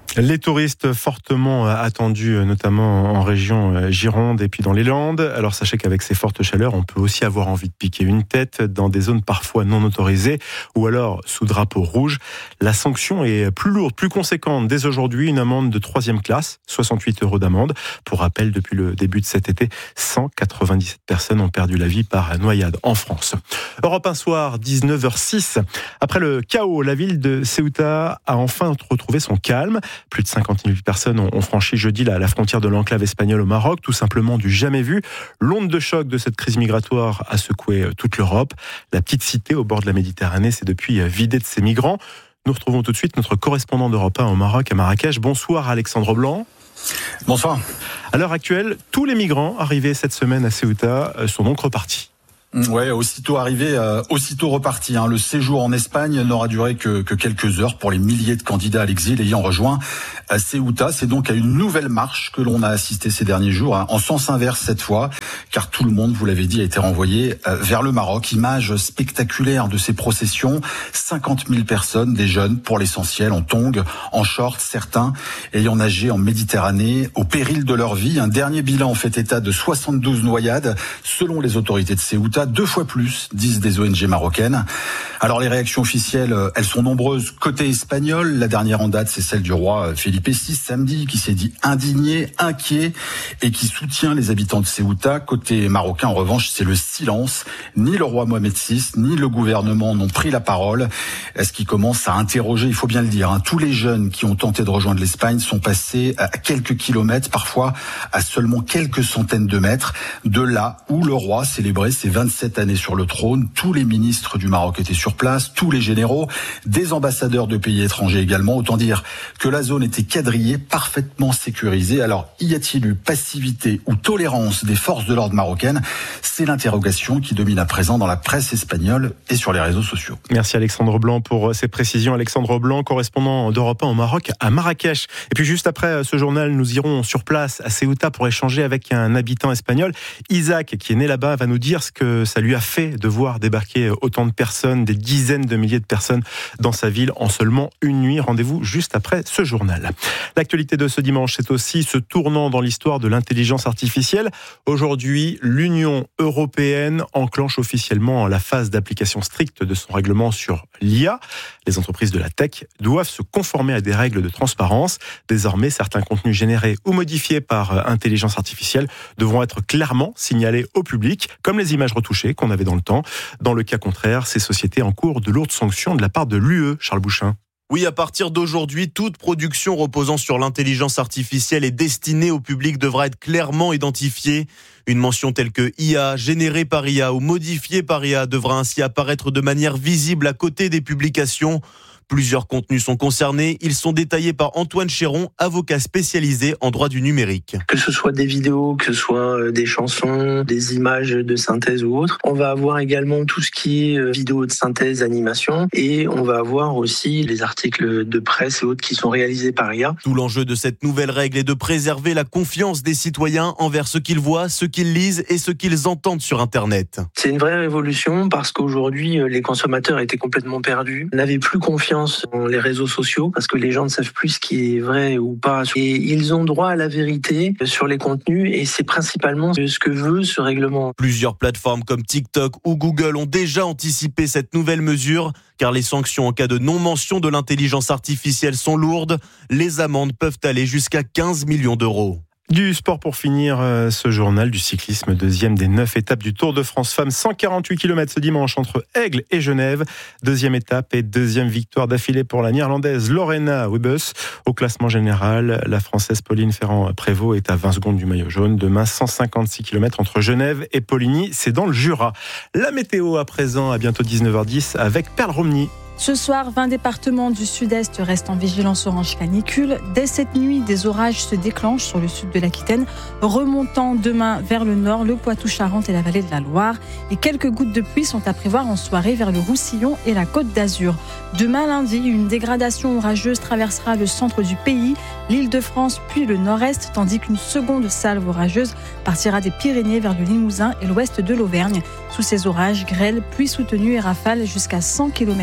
Les touristes fortement attendus, notamment en région Gironde et puis dans les Landes. Alors sachez qu'avec ces fortes chaleurs, on peut aussi avoir envie de piquer une tête dans des zones parfois non autorisées ou alors sous drapeau rouge. La sanction est plus lourde, plus conséquente. Dès aujourd'hui, une amende de troisième classe, soixante-huit euros d'amende. Pour rappel, depuis le début de cet été, cent quatre-vingt-dix-sept personnes ont perdu la vie par noyade en France. Europe un soir, dix-neuf heures six. Après le chaos, la ville de Ceuta a enfin retrouvé son calme. Plus de cinquante mille personnes ont franchi jeudi la frontière de l'enclave espagnole au Maroc, tout simplement du jamais vu. L'onde de choc de cette crise migratoire a secoué toute l'Europe. La petite cité au bord de la Méditerranée s'est depuis vidée de ses migrants. Nous retrouvons tout de suite notre correspondant d'Europe un au Maroc, à Marrakech. Bonsoir Alexandre Blanc. Bonsoir. À l'heure actuelle, tous les migrants arrivés cette semaine à Ceuta sont donc repartis. Ouais, aussitôt arrivé, euh, aussitôt reparti. Hein. Le séjour en Espagne n'aura duré que, que quelques heures pour les milliers de candidats à l'exil ayant rejoint à Ceuta. C'est donc à une nouvelle marche que l'on a assisté ces derniers jours, hein, en sens inverse cette fois, car tout le monde, vous l'avez dit, a été renvoyé euh, vers le Maroc. Image spectaculaire de ces processions. cinquante mille personnes, des jeunes pour l'essentiel, en tongs, en shorts, certains ayant nagé en Méditerranée au péril de leur vie. Un dernier bilan fait état de soixante-douze noyades, selon les autorités de Ceuta. Deux fois plus, disent des O N G marocaines. Alors les réactions officielles, elles sont nombreuses. Côté espagnol, la dernière en date, c'est celle du roi Felipe six samedi, qui s'est dit indigné, inquiet et qui soutient les habitants de Ceuta. Côté marocain, en revanche, c'est le silence. Ni le roi Mohamed six, ni le gouvernement n'ont pris la parole. Ce qui commence à interroger, il faut bien le dire, hein. Tous les jeunes qui ont tenté de rejoindre l'Espagne sont passés à quelques kilomètres, parfois à seulement quelques centaines de mètres, de là où le roi célébrait ses vingt-sept années sur le trône. Tous les ministres du Maroc étaient sur place, tous les généraux, des ambassadeurs de pays étrangers également. Autant dire que la zone était quadrillée, parfaitement sécurisée. Alors, y a-t-il eu passivité ou tolérance des forces de l'ordre marocaines? C'est l'interrogation qui domine à présent dans la presse espagnole et sur les réseaux sociaux. Merci Alexandre Blanc pour ces précisions. Alexandre Blanc, correspondant d'Europe un au Maroc, à Marrakech. Et puis juste après ce journal, nous irons sur place à Ceuta pour échanger avec un habitant espagnol. Isaac, qui est né là-bas, va nous dire ce que ça lui a fait de voir débarquer autant de personnes, des dizaines de milliers de personnes dans sa ville en seulement une nuit. Rendez-vous juste après ce journal. L'actualité de ce dimanche, c'est aussi ce tournant dans l'histoire de l'intelligence artificielle. Aujourd'hui, l'Union européenne enclenche officiellement la phase d'application stricte de son règlement sur l'I A. Les entreprises de la tech doivent se conformer à des règles de transparence. Désormais, certains contenus générés ou modifiés par intelligence artificielle devront être clairement signalés au public, comme les images retouchées qu'on avait dans le temps. Dans le cas contraire, ces sociétés encourent de lourdes sanctions de la part de l'U E. Charles Bouchin. Oui, à partir d'aujourd'hui, toute production reposant sur l'intelligence artificielle et destinée au public devra être clairement identifiée. Une mention telle que I A, générée par I A ou modifiée par I A devra ainsi apparaître de manière visible à côté des publications. Plusieurs contenus sont concernés. Ils sont détaillés par Antoine Chéron, avocat spécialisé en droit du numérique. Que ce soit des vidéos, que ce soit des chansons, des images de synthèse ou autres. On va avoir également tout ce qui est vidéo de synthèse, animation. Et on va avoir aussi les articles de presse et autres qui sont réalisés par I A. Tout l'enjeu de cette nouvelle règle est de préserver la confiance des citoyens envers ce qu'ils voient, ce qu'ils lisent et ce qu'ils entendent sur Internet. C'est une vraie révolution parce qu'aujourd'hui, les consommateurs étaient complètement perdus, n'avaient plus confiance dans les réseaux sociaux parce que les gens ne savent plus ce qui est vrai ou pas. Et ils ont droit à la vérité sur les contenus et c'est principalement ce que veut ce règlement. Plusieurs plateformes comme TikTok ou Google ont déjà anticipé cette nouvelle mesure car les sanctions en cas de non-mention de l'intelligence artificielle sont lourdes. Les amendes peuvent aller jusqu'à quinze millions d'euros. Du sport pour finir ce journal, du cyclisme, deuxième des neuf étapes du Tour de France Femmes, cent quarante-huit kilomètres ce dimanche entre Aigle et Genève. Deuxième étape et deuxième victoire d'affilée pour la Néerlandaise Lorena Wiebes. Au classement général, la Française Pauline Ferrand-Prévot est à vingt secondes du maillot jaune. Demain, cent cinquante-six kilomètres entre Genève et Poligny, c'est dans le Jura. La météo à présent, à bientôt dix-neuf heures dix avec Perle Romny. Ce soir, vingt départements du sud-est restent en vigilance orange canicule. Dès cette nuit, des orages se déclenchent sur le sud de l'Aquitaine, remontant demain vers le nord, le Poitou-Charentes et la vallée de la Loire. Et quelques gouttes de pluie sont à prévoir en soirée vers le Roussillon et la Côte d'Azur. Demain lundi, une dégradation orageuse traversera le centre du pays, l'Île-de-France puis le nord-est, tandis qu'une seconde salve orageuse partira des Pyrénées vers le Limousin et l'ouest de l'Auvergne. Sous ces orages, grêle, pluie soutenue et rafales jusqu'à cent kilomètres heure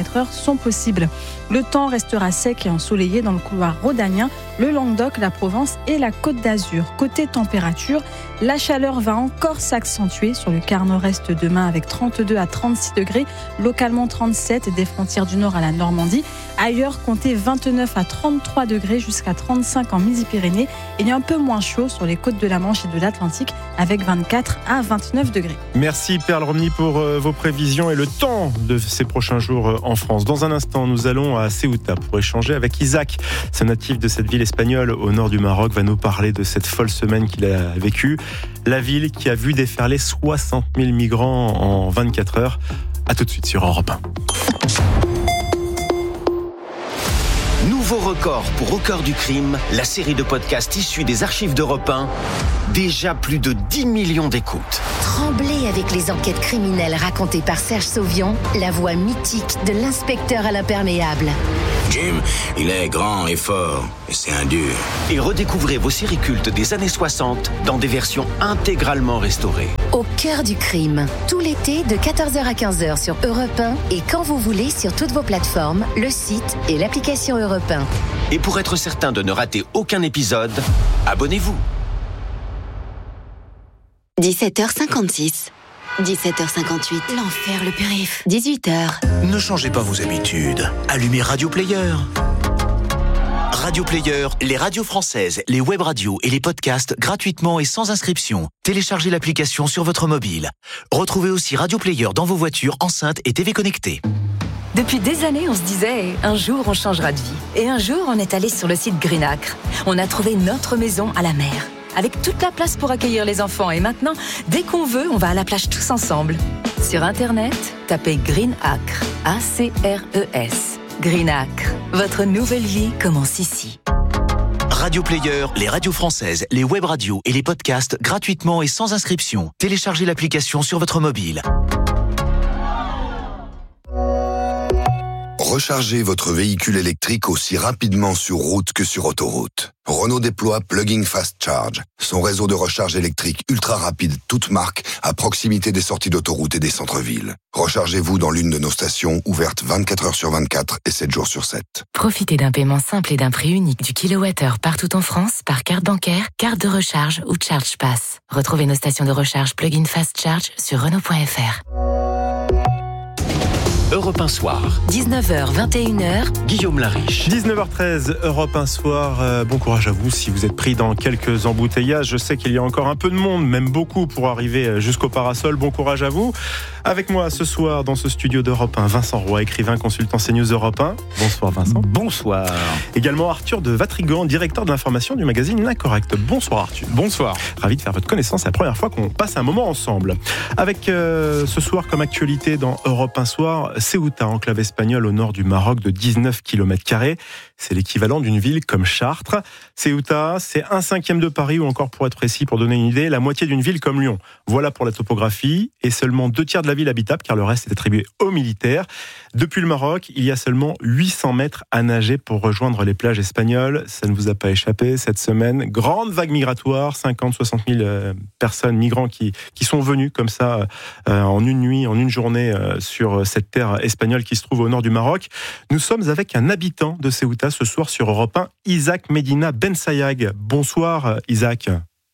sont possibles. Le temps restera sec et ensoleillé dans le couloir rhodanien, le Languedoc, la Provence et la Côte d'Azur. Côté température, la chaleur va encore s'accentuer sur le quart nord-est demain avec trente-deux à trente-six degrés, localement trente-sept des frontières du nord à la Normandie. Ailleurs, comptez vingt-neuf à trente-trois degrés jusqu'à trente-cinq en Midi-Pyrénées. Il est un peu moins chaud sur les côtes de la Manche et de l'Atlantique avec vingt-quatre à vingt-neuf degrés. Merci Perle Romny pour euh, vos prévisions et le temps de ces prochains jours euh, en France. Dans un instant, nous allons à Ceuta pour échanger avec Isaac. Ce natif de cette ville espagnole au nord du Maroc va nous parler de cette folle semaine qu'il a vécue. La ville qui a vu déferler soixante mille migrants en vingt-quatre heures. A tout de suite sur Europe un. Nouveau record pour Au cœur du crime, la série de podcasts issue des archives d'Europe un. Déjà plus de dix millions d'écoutes. Tremblez avec les enquêtes criminelles racontées par Serge Sauvion, la voix mythique de l'inspecteur à l'imperméable. Jim, il est grand et fort, et c'est un dur. Et redécouvrez vos séries cultes des années soixante dans des versions intégralement restaurées. Au cœur du crime, tout l'été de quatorze heures à quinze heures sur Europe un et quand vous voulez sur toutes vos plateformes, le site et l'application Europe un. Et pour être certain de ne rater aucun épisode, abonnez-vous. dix-sept heures cinquante-six. dix-sept heures cinquante-huit. L'enfer, le périph'. dix-huit heures. Ne changez pas vos habitudes. Allumez Radio Player. Radio Player, les radios françaises, les web radios et les podcasts gratuitement et sans inscription. Téléchargez l'application sur votre mobile. Retrouvez aussi Radio Player dans vos voitures, enceintes et T V connectées. Depuis des années, on se disait « un jour, on changera de vie ». Et un jour, on est allé sur le site Greenacre. On a trouvé notre maison à la mer, avec toute la place pour accueillir les enfants. Et maintenant, dès qu'on veut, on va à la plage tous ensemble. Sur Internet, tapez Greenacre, A C R E S. Greenacre, votre nouvelle vie commence ici. Radio Player, les radios françaises, les web radios et les podcasts gratuitement et sans inscription. Téléchargez l'application sur votre mobile. Rechargez votre véhicule électrique aussi rapidement sur route que sur autoroute. Renault déploie Plug-in Fast Charge, son réseau de recharge électrique ultra rapide toute marque à proximité des sorties d'autoroute et des centres-villes. Rechargez-vous dans l'une de nos stations ouvertes vingt-quatre heures sur vingt-quatre et sept jours sur sept. Profitez d'un paiement simple et d'un prix unique du kilowattheure partout en France par carte bancaire, carte de recharge ou Charge Pass. Retrouvez nos stations de recharge Plug-in Fast Charge sur Renault point F R. Europe un soir. dix-neuf heures vingt et une heures. Guillaume Lariche. dix-neuf heures treize, Europe un soir. Euh, bon courage à vous si vous êtes pris dans quelques embouteillages. Je sais qu'il y a encore un peu de monde, même beaucoup, pour arriver jusqu'au parasol. Bon courage à vous. Avec moi ce soir dans ce studio d'Europe un, Vincent Roy, écrivain, consultant CNews Europe un. Bonsoir Vincent. Bonsoir. Également Arthur de Vatrigan, directeur de l'information du magazine L'Incorrect. Bonsoir Arthur. Bonsoir. Ravi de faire votre connaissance. C'est la première fois qu'on passe un moment ensemble. Avec euh, ce soir comme actualité dans Europe un soir, Ceuta, enclave espagnole au nord du Maroc de dix-neuf kilomètres carrés. C'est l'équivalent d'une ville comme Chartres. Ceuta, c'est un cinquième de Paris, ou encore pour être précis, pour donner une idée, la moitié d'une ville comme Lyon. Voilà pour la topographie, et seulement deux tiers de la ville habitable, car le reste est attribué aux militaires. Depuis le Maroc, il y a seulement huit cents mètres à nager pour rejoindre les plages espagnoles. Ça ne vous a pas échappé cette semaine. Grande vague migratoire, cinquante à soixante mille euh, personnes, migrants qui, qui sont venus comme ça euh, en une nuit, en une journée euh, sur cette terre espagnole qui se trouve au nord du Maroc. Nous sommes avec un habitant de Ceuta ce soir sur Europe un, Isaac Medina Bensayag. Bonsoir Isaac.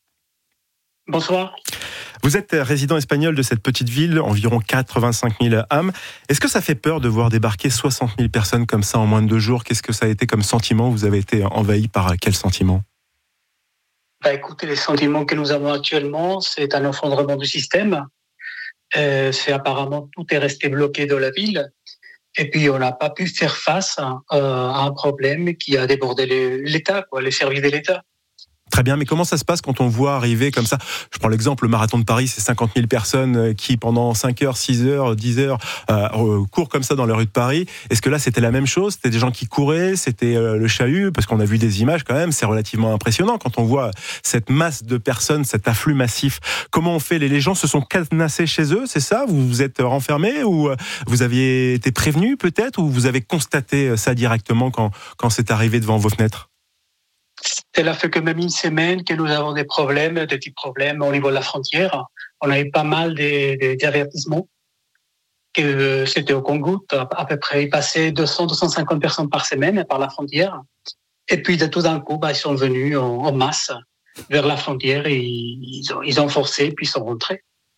Bonsoir. Vous êtes résident espagnol de cette petite ville, environ quatre-vingt-cinq mille âmes. Est-ce que ça fait peur de voir débarquer soixante mille personnes comme ça en moins de deux jours ? Qu'est-ce que ça a été comme sentiment ? Vous avez été envahi par quel sentiment ? Bah, écoutez, les sentiments que nous avons actuellement, c'est un effondrement du système. Euh, c'est apparemment tout est resté bloqué dans la ville. Et puis, on n'a pas pu faire face à, à un problème qui a débordé l'État, quoi, les services de l'État. Très bien, mais comment ça se passe quand on voit arriver comme ça ? Je prends l'exemple, le marathon de Paris, c'est cinquante mille personnes qui, pendant cinq heures, six heures, dix heures, euh, courent comme ça dans les rues de Paris. Est-ce que là, c'était la même chose ? C'était des gens qui couraient, c'était euh, le chahut ? Parce qu'on a vu des images quand même, c'est relativement impressionnant quand on voit cette masse de personnes, cet afflux massif. Comment on fait ? Les gens se sont cadenassés chez eux, c'est ça ? Vous vous êtes renfermés ou vous aviez été prévenus peut-être ? Ou vous avez constaté ça directement quand, quand c'est arrivé devant vos fenêtres ? Cela fait que même une semaine que nous avons des problèmes, des petits problèmes au niveau de la frontière. On a eu pas mal d'avertissements. que c'était au compte-gouttes. À peu près, ils passaient deux cents à deux cent cinquante personnes par semaine par la frontière. Et puis, de tout d'un coup, bah, ils sont venus en, en masse vers la frontière et ils ont, ils ont forcé, puis ils sont rentrés.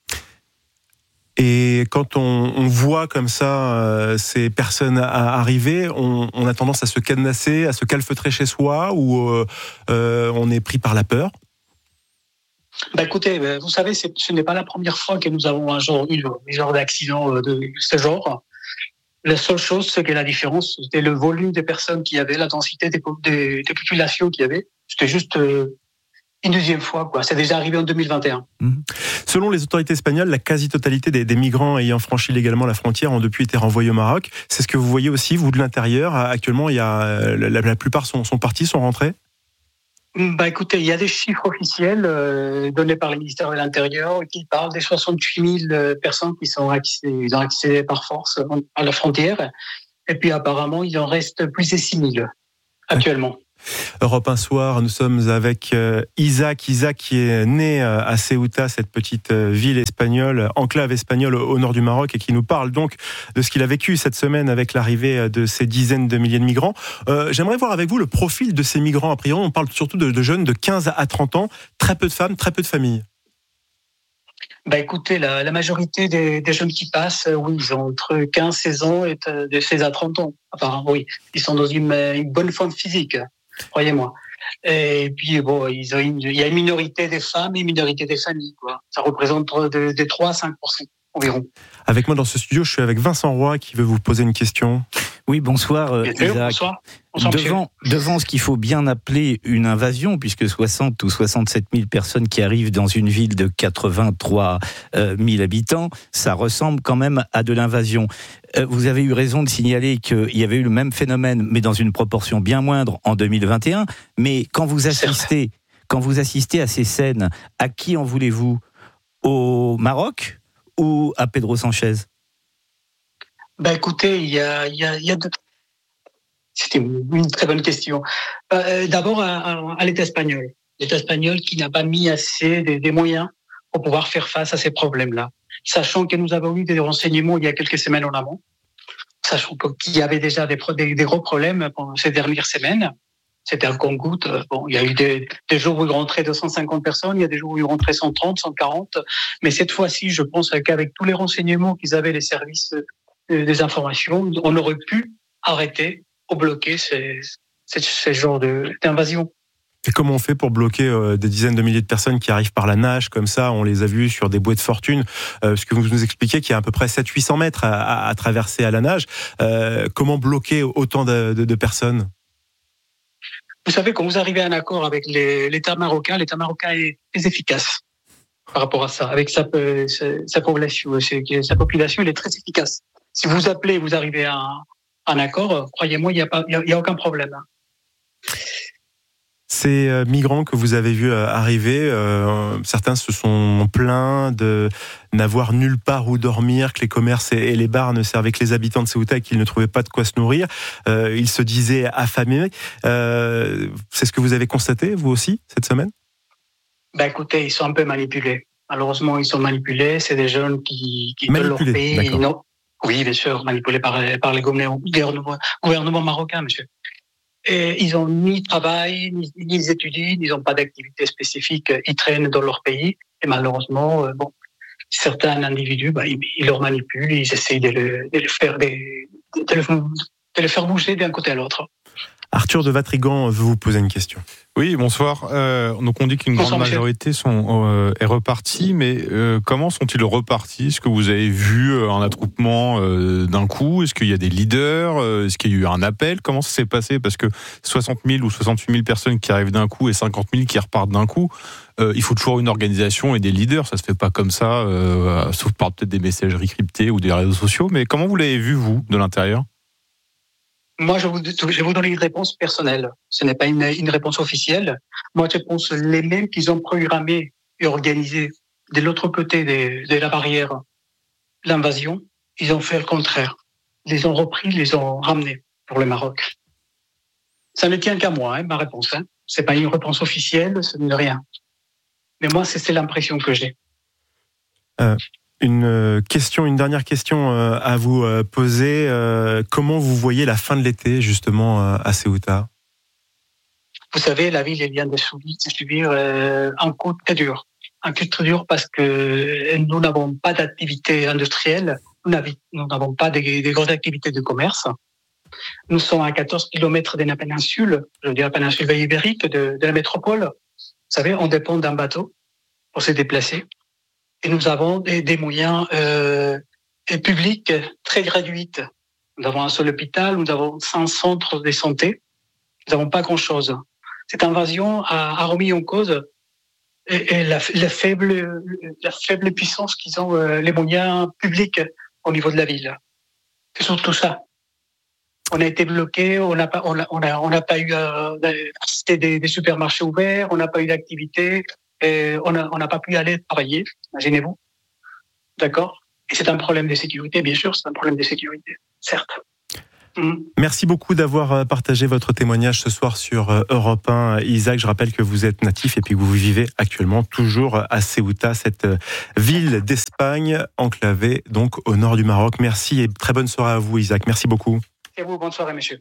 Et quand on, on voit comme ça euh, ces personnes arriver, on, on a tendance à se cadenasser, à se calfeutrer chez soi, ou euh, euh, on est pris par la peur? Bah écoutez, vous savez, c'est, ce n'est pas la première fois que nous avons un genre, eu un genre d'accident de ce genre. La seule chose, c'est que la différence, c'était le volume des personnes qu'il y avait, la densité des, des, des populations qu'il y avait. C'était juste euh, une deuxième fois, quoi. C'est déjà arrivé en deux mille vingt et un. Mmh. Selon les autorités espagnoles, la quasi-totalité des, des migrants ayant franchi légalement la frontière ont depuis été renvoyés au Maroc. C'est ce que vous voyez aussi, vous, de l'intérieur. Actuellement, il y a, la, la plupart sont, sont partis, sont rentrés? Bah écoutez, il y a des chiffres officiels euh, donnés par le ministère de l'Intérieur qui parlent des soixante-huit mille personnes qui sont accédées, ils ont accédé par force à la frontière. Et puis apparemment, il en reste plus de six mille actuellement. Europe un soir, nous sommes avec euh, Isaac. Isaac qui est né euh, à Ceuta, cette petite euh, ville espagnole, enclave espagnole au, au nord du Maroc, et qui nous parle donc de ce qu'il a vécu cette semaine avec l'arrivée de ces dizaines de milliers de migrants. Euh, j'aimerais voir avec vous le profil de ces migrants. A priori, on parle surtout de, de jeunes de quinze à trente ans, très peu de femmes, très peu de familles. Bah écoutez, la, la majorité des, des jeunes qui passent, oui, ils ont entre quinze et seize ans et de seize à trente ans. Apparemment, oui, ils sont dans une, une bonne forme physique. Croyez-moi. Et puis, bon, ils ont une, il y a une minorité des femmes et une minorité des familles, quoi. Ça représente de, de trois à cinq pour cent environ. Avec moi dans ce studio, je suis avec Vincent Roy qui veut vous poser une question. Oui, bonsoir, euh, Isaac. Bonsoir. Bonsoir, devant, devant ce qu'il faut bien appeler une invasion, puisque soixante ou soixante-sept mille personnes qui arrivent dans une ville de quatre-vingt-trois mille habitants, ça ressemble quand même à de l'invasion. Euh, vous avez eu raison de signaler qu'il y avait eu le même phénomène, mais dans une proportion bien moindre en deux mille vingt et un. Mais quand vous assistez, quand vous assistez à ces scènes, à qui en voulez-vous? Au Maroc ou à Pedro Sanchez? Ben écoutez, il y a, il y a, il y a deux... C'était une très bonne question. Euh, d'abord, à, à, à l'État espagnol. L'État espagnol qui n'a pas mis assez des, des moyens pour pouvoir faire face à ces problèmes-là. Sachant que nous avons eu des renseignements il y a quelques semaines en amont, sachant qu'il y avait déjà des, des, des gros problèmes pendant ces dernières semaines. C'était un compte-gouttes. Bon, il y a eu des, des jours où il rentrait deux cent cinquante personnes, il y a des jours où il rentrait cent trente, cent quarante. Mais cette fois-ci, je pense qu'avec tous les renseignements qu'ils avaient, les services des informations, on aurait pu arrêter ou bloquer ces, ces, ces genres de, d'invasion. Et comment on fait pour bloquer euh, des dizaines de milliers de personnes qui arrivent par la nage, comme ça? On les a vus sur des bouées de fortune, euh, parce que vous nous expliquez qu'il y a à peu près sept cents à huit cents mètres à, à, à traverser à la nage. Euh, comment bloquer autant de, de, de personnes? Vous savez, quand vous arrivez à un accord avec les, l'État marocain, l'État marocain est très efficace par rapport à ça. Avec sa, sa, sa population, sa population, il est très efficace. Si vous appelez, vous arrivez à un, un accord, croyez-moi, il n'y a, pas, il y a aucun problème. Ces migrants que vous avez vus arriver, euh, certains se sont plaints de n'avoir nulle part où dormir, que les commerces et les bars ne servaient que les habitants de Ceuta et qu'ils ne trouvaient pas de quoi se nourrir. Euh, ils se disaient affamés. Euh, c'est ce que vous avez constaté, vous aussi, cette semaine? Ben écoutez, ils sont un peu manipulés. Malheureusement, ils sont manipulés. C'est des jeunes qui, qui veulent leur pays. Non. Oui, bien sûr, manipulés par, par les gouvernements, gouvernements marocains, monsieur. Et ils n'ont ni travail, ni, ni ils étudient, ils n'ont pas d'activité spécifique. Ils traînent dans leur pays. Et malheureusement, euh, bon, certains individus, bah, ils, ils leur manipulent, ils essayent de le, de le faire, des, de, le, de le faire bouger d'un côté à l'autre. Arthur de Vatrigan veut vous poser une question. Oui, bonsoir. Euh, donc on dit qu'une bonsoir, grande majorité sont, euh, est repartie, mais euh, comment sont-ils repartis? Est-ce que vous avez vu un attroupement euh, d'un coup? Est-ce qu'il y a des leaders? Est-ce qu'il y a eu un appel? Comment ça s'est passé? Parce que soixante mille ou soixante-huit mille personnes qui arrivent d'un coup et cinquante mille qui repartent d'un coup, euh, il faut toujours une organisation et des leaders. Ça se fait pas comme ça, euh, sauf par peut-être des messageries cryptées ou des réseaux sociaux. Mais comment vous l'avez vu, vous, de l'intérieur? Moi, je, vous, je vais vous donner une réponse personnelle. Ce n'est pas une, une réponse officielle. Moi, je pense les mêmes qu'ils ont programmé et organisé de l'autre côté de, de la barrière l'invasion, ils ont fait le contraire. Ils les ont repris, ils les ont ramenés pour le Maroc. Ça ne tient qu'à moi, hein, ma réponse. Hein. C'est pas une réponse officielle, ce n'est rien. Mais moi, c'est, c'est l'impression que j'ai. Euh, Une question, une dernière question à vous poser. Comment vous voyez la fin de l'été, justement, à Ceuta ? Vous savez, la ville vient de subir un coup très dur. Un coup très dur parce que nous n'avons pas d'activité industrielle, nous n'avons pas de, de grosses activités de commerce. Nous sommes à quatorze kilomètres de la péninsule, je veux dire la péninsule ibérique de, de la métropole. Vous savez, on dépend d'un bateau pour se déplacer. Et nous avons des, des moyens euh, publics très réduits. Nous avons un seul hôpital, nous avons cinq centres de santé. Nous n'avons pas grand-chose. Cette invasion a, a remis en cause et, et la, la, faible, la faible puissance qu'ils ont, euh, les moyens publics au niveau de la ville. C'est surtout ça. On a été bloqué, on n'a pas, on a, on a, on n'a pas eu euh, des, des supermarchés ouverts, on n'a pas eu d'activité, et on n'a on n'a pas pu aller travailler. Imaginez-vous, d'accord. Et c'est un problème de sécurité, bien sûr, c'est un problème de sécurité, certes. Mmh. Merci beaucoup d'avoir partagé votre témoignage ce soir sur Europe un. Isaac, je rappelle que vous êtes natif et puis que vous vivez actuellement toujours à Ceuta, cette ville d'Espagne enclavée donc au nord du Maroc. Merci et très bonne soirée à vous, Isaac. Merci beaucoup. Et vous, bonne soirée, monsieur.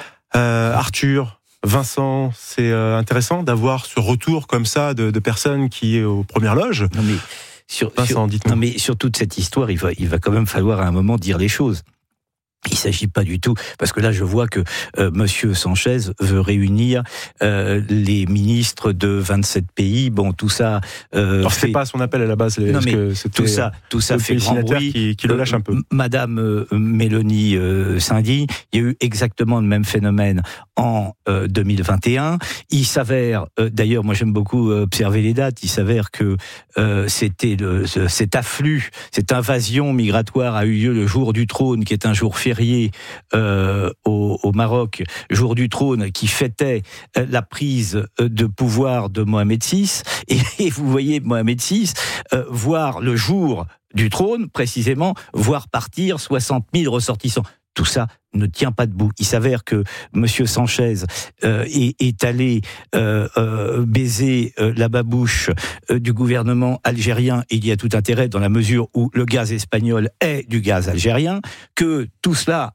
Euh, Arthur, Vincent, c'est intéressant d'avoir ce retour comme ça de, de personnes qui est aux premières loges. Non mais sur, Vincent, sur, non mais sur toute cette histoire, il va, il va quand même falloir à un moment dire les choses. Il ne s'agit pas du tout, parce que là je vois que euh, Monsieur Sanchez veut réunir euh, les ministres de vingt-sept pays. Bon, tout ça. Euh, Alors fait... c'est pas son appel à la base. Non mais que tout ça, tout ça fait grand bruit. Qui, qui le lâche un peu. Euh, Madame euh, Mélanie euh, s'indigne. Il y a eu exactement le même phénomène en euh, deux mille vingt et un. Il s'avère, euh, d'ailleurs, moi j'aime beaucoup observer les dates. Il s'avère que euh, c'était le, ce, cet afflux, cette invasion migratoire a eu lieu le jour du trône, qui est un jour férié Euh, au, au Maroc, jour du trône, qui fêtait euh, la prise de pouvoir de Mohamed six. Et, et vous voyez Mohamed six euh, voir le jour du trône, précisément, voir partir soixante mille ressortissants. Tout ça ne tient pas debout. Il s'avère que Monsieur Sanchez euh, est, est allé euh, euh, baiser euh, la babouche euh, du gouvernement algérien. Il y a tout intérêt dans la mesure où le gaz espagnol est du gaz algérien, que tout cela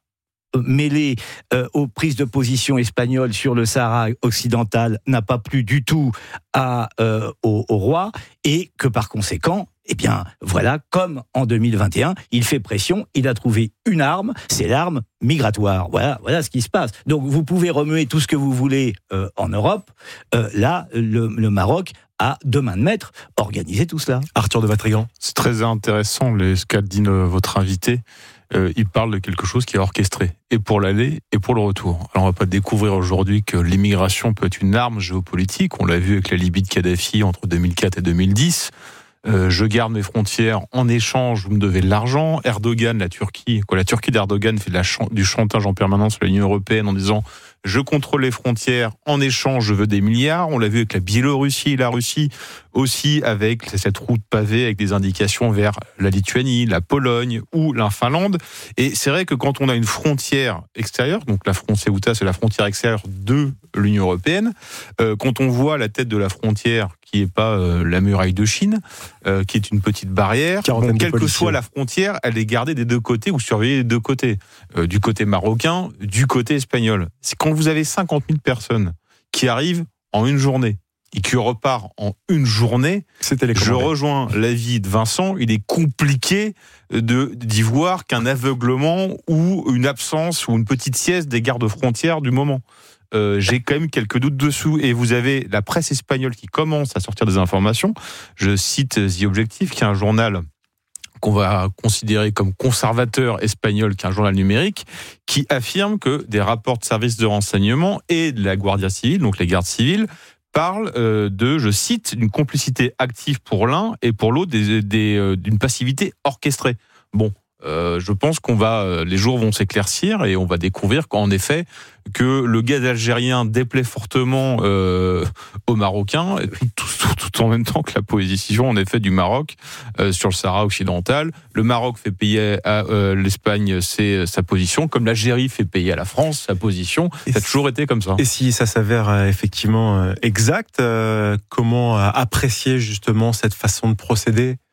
mêlé euh, aux prises de position espagnoles sur le Sahara occidental n'a pas plu du tout à, euh, au, au roi, et que par conséquent, eh bien, voilà, comme en deux mille vingt et un, il fait pression, il a trouvé une arme, c'est l'arme migratoire. Voilà, voilà ce qui se passe. Donc, vous pouvez remuer tout ce que vous voulez euh, en Europe. Euh, là, le, le Maroc a, de main de maître, organisé tout cela. Arthur de Vatrigan. C'est très intéressant les, ce qu'a dit votre invité. Euh, il parle de quelque chose qui est orchestré, et pour l'aller et pour le retour. Alors on va pas découvrir aujourd'hui que l'immigration peut être une arme géopolitique. On l'a vu avec la Libye de Kadhafi entre deux mille quatre et deux mille dix. Euh, je garde mes frontières, en échange, vous me devez de l'argent. Erdogan, la Turquie, quoi, la Turquie d'Erdogan fait de la ch- du chantage en permanence sur l'Union européenne en disant je contrôle les frontières, en échange, je veux des milliards. On l'a vu avec la Biélorussie et la Russie, aussi avec cette route pavée avec des indications vers la Lituanie, la Pologne ou la Finlande. Et c'est vrai que quand on a une frontière extérieure, donc la frontière Ceuta, c'est la frontière extérieure de l'Union européenne, euh, quand on voit la tête de la frontière qui n'est pas euh, la muraille de Chine, euh, qui est une petite barrière, bon, quelle que soit la frontière, elle est gardée des deux côtés ou surveillée des deux côtés, euh, du côté marocain, du côté espagnol. C'est quand vous avez cinquante mille personnes qui arrivent en une journée et qui repartent en une journée, je rejoins l'avis de Vincent, il est compliqué de, d'y voir qu'un aveuglement ou une absence ou une petite sieste des gardes-frontières du moment. Euh, j'ai quand même quelques doutes dessous, et vous avez la presse espagnole qui commence à sortir des informations. Je cite The Objective, qui est un journal qu'on va considérer comme conservateur espagnol, qui est un journal numérique, qui affirme que des rapports de services de renseignement et de la Guardia Civile, donc les gardes civiles, parlent euh, de, je cite, d'une complicité active pour l'un et pour l'autre des, des, euh, d'une passivité orchestrée. Bon. Euh, je pense qu'on va, les jours vont s'éclaircir et on va découvrir qu'en effet que le gaz algérien déplaît fortement euh, aux Marocains, tout, tout, tout en même temps que la position en effet du Maroc euh, sur le Sahara occidental. Le Maroc fait payer à euh, l'Espagne c'est sa position, comme l'Algérie fait payer à la France sa position. Et ça a toujours été comme ça. Et si ça s'avère euh, effectivement euh, exact, euh, comment euh, apprécier justement cette façon de procéder ?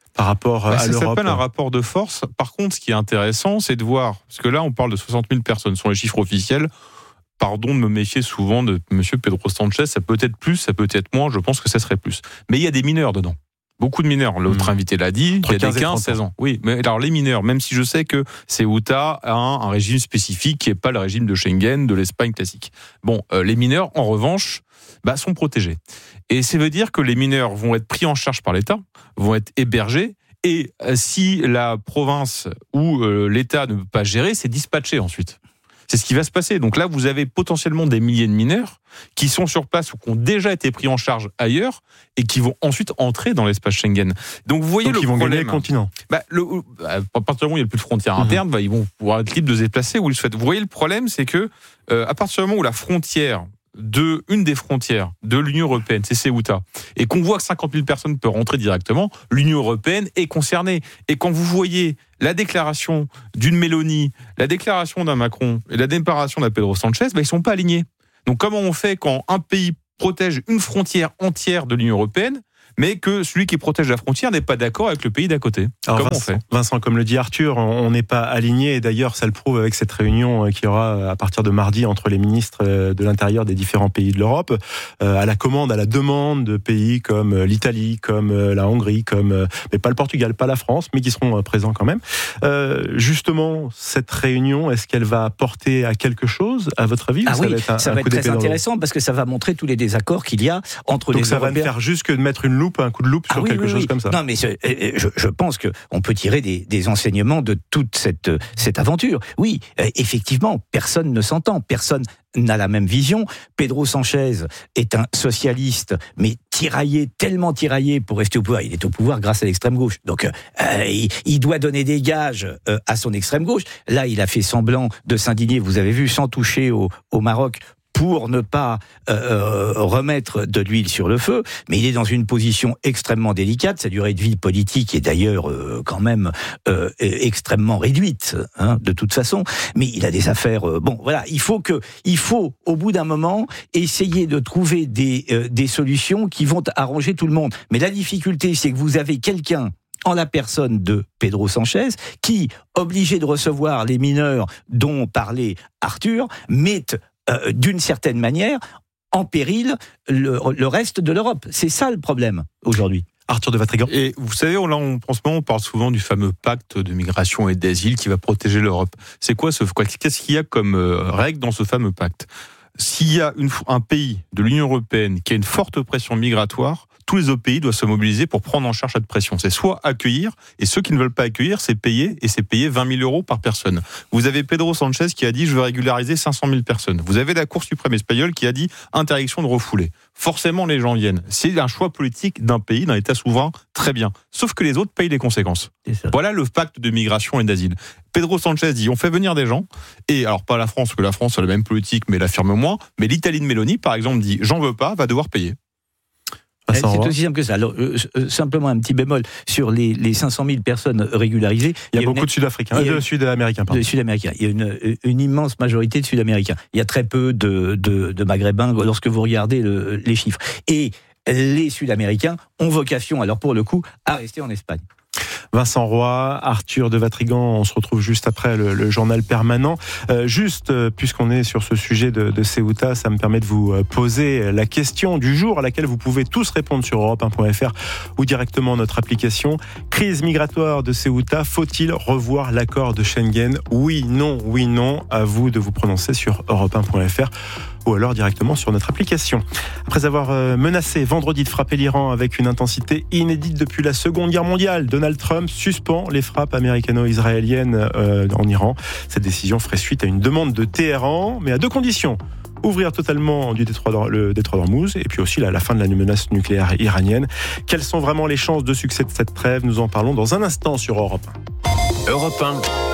par rapport bah, à ça l'Europe. Ça s'appelle un rapport de force. Par contre, ce qui est intéressant, c'est de voir, parce que là, on parle de soixante mille personnes, ce sont les chiffres officiels. Pardon de me méfier souvent de M. Pedro Sanchez, ça peut être plus, ça peut être moins, je pense que ça serait plus. Mais il y a des mineurs dedans. Beaucoup de mineurs. L'autre mmh. invité l'a dit, il y a des quinze seize ans. Oui, mais alors les mineurs, même si je sais que Ceuta a un, un régime spécifique qui n'est pas le régime de Schengen, de l'Espagne classique. Bon, euh, les mineurs, en revanche, bah, sont protégés. Et ça veut dire que les mineurs vont être pris en charge par l'État, vont être hébergés, et euh, si la province ou euh, l'État ne peut pas gérer, c'est dispatché ensuite. C'est ce qui va se passer. Donc là, vous avez potentiellement des milliers de mineurs qui sont sur place ou qui ont déjà été pris en charge ailleurs et qui vont ensuite entrer dans l'espace Schengen. Donc vous voyez Donc le ils vont problème. gagner le continent. Bah, le, bah, à partir du moment où il n'y a plus de frontières mmh. internes, bah, ils vont pouvoir être libres de se déplacer où ils le souhaitent. Vous voyez le problème, c'est que euh, à partir du moment où la frontière de une des frontières de l'Union européenne, c'est Ceuta, et qu'on voit que cinquante mille personnes peuvent rentrer directement, l'Union européenne est concernée. Et quand vous voyez la déclaration d'une Meloni, la déclaration d'un Macron et la déclaration d'un Pedro Sanchez, bah, ils ne sont pas alignés. Donc comment on fait quand un pays protège une frontière entière de l'Union européenne, mais que celui qui protège la frontière n'est pas d'accord avec le pays d'à côté? Alors Comment Vincent, on fait Vincent, comme le dit Arthur, on n'est pas aligné, et d'ailleurs ça le prouve avec cette réunion qu'il y aura à partir de mardi entre les ministres de l'Intérieur des différents pays de l'Europe, à la commande, à la demande de pays comme l'Italie, comme la Hongrie, comme mais pas le Portugal, pas la France, mais qui seront présents quand même. Euh, justement, cette réunion, est-ce qu'elle va porter à quelque chose, à votre avis? Ah ça oui, va être un, ça un va coup être très d'épée intéressant parce que ça va montrer tous les désaccords qu'il y a entre Donc les ça Européens. va ne faire juste que de mettre une loupe, un coup de loupe sur ah oui, quelque oui, chose oui. comme ça. Non, mais je, je, je pense qu'on peut tirer des, des enseignements de toute cette, cette aventure. Oui, effectivement, personne ne s'entend, personne n'a la même vision. Pedro Sanchez est un socialiste, mais tiraillé, tellement tiraillé pour rester au pouvoir. Il est au pouvoir grâce à l'extrême gauche. Donc, euh, il, il doit donner des gages euh, à son extrême gauche. Là, il a fait semblant de s'indigner, vous avez vu, sans toucher au, au Maroc, pour ne pas euh, remettre de l'huile sur le feu, mais il est dans une position extrêmement délicate. Sa durée de vie politique est d'ailleurs euh, quand même euh, extrêmement réduite, hein, de toute façon. Mais il a des affaires. Euh, bon, voilà, il faut que, il faut au bout d'un moment essayer de trouver des euh, des solutions qui vont arranger tout le monde. Mais la difficulté, c'est que vous avez quelqu'un en la personne de Pedro Sanchez, qui, obligé de recevoir les mineurs dont parlait Arthur, met Euh, d'une certaine manière, en péril le, le reste de l'Europe. C'est ça le problème aujourd'hui. Arthur de Vatrigan. Et vous savez, là, on, en ce moment, on parle souvent du fameux pacte de migration et d'asile qui va protéger l'Europe. C'est quoi ce, quoi, qu'est-ce qu'il y a comme euh, règle dans ce fameux pacte? S'il y a une, un pays de l'Union européenne qui a une forte pression migratoire, tous les autres pays doivent se mobiliser pour prendre en charge cette pression. C'est soit accueillir, et ceux qui ne veulent pas accueillir, c'est payer, et c'est payer vingt mille euros par personne. Vous avez Pedro Sanchez qui a dit « je veux régulariser cinq cent mille personnes ». Vous avez la Cour suprême espagnole qui a dit « interdiction de refouler ». Forcément, les gens viennent. C'est un choix politique d'un pays, d'un État souverain, très bien. Sauf que les autres payent les conséquences. Voilà le pacte de migration et d'asile. Pedro Sanchez dit on fait venir des gens, et alors pas la France, parce que la France a la même politique, mais l'affirme moins, mais l'Italie de Meloni, par exemple, dit j'en veux pas, va devoir payer. C'est aussi simple que ça. Alors, euh, simplement un petit bémol sur les, les cinq cent mille personnes régularisées. Il y a, il y a beaucoup une, de Sud-Africains, de Sud-Américains. De Sud-Américains. Il y a une, une immense majorité de Sud-Américains. Il y a très peu de, de, de Maghrébins lorsque vous regardez le, les chiffres. Et les Sud-Américains ont vocation, alors pour le coup, à rester en Espagne. Vincent Roy, Arthur de Vatrigan, on se retrouve juste après le, le journal permanent. Euh, juste, euh, puisqu'on est sur ce sujet de, de Ceuta, ça me permet de vous poser la question du jour à laquelle vous pouvez tous répondre sur europe un point f r ou directement notre application. Crise migratoire de Ceuta, faut-il revoir l'accord de Schengen? Oui, non, oui, non. À vous de vous prononcer sur europe un point f r ou alors directement sur notre application. Après avoir menacé vendredi de frapper l'Iran avec une intensité inédite depuis la Seconde Guerre mondiale, Donald Trump suspend les frappes américano-israéliennes euh, en Iran. Cette décision ferait suite à une demande de Téhéran, mais à deux conditions. Ouvrir totalement du détroit, le détroit d'Ormuz et puis aussi la, la fin de la menace nucléaire iranienne. Quelles sont vraiment les chances de succès de cette trêve? Nous en parlons dans un instant sur Europe un. Europe un.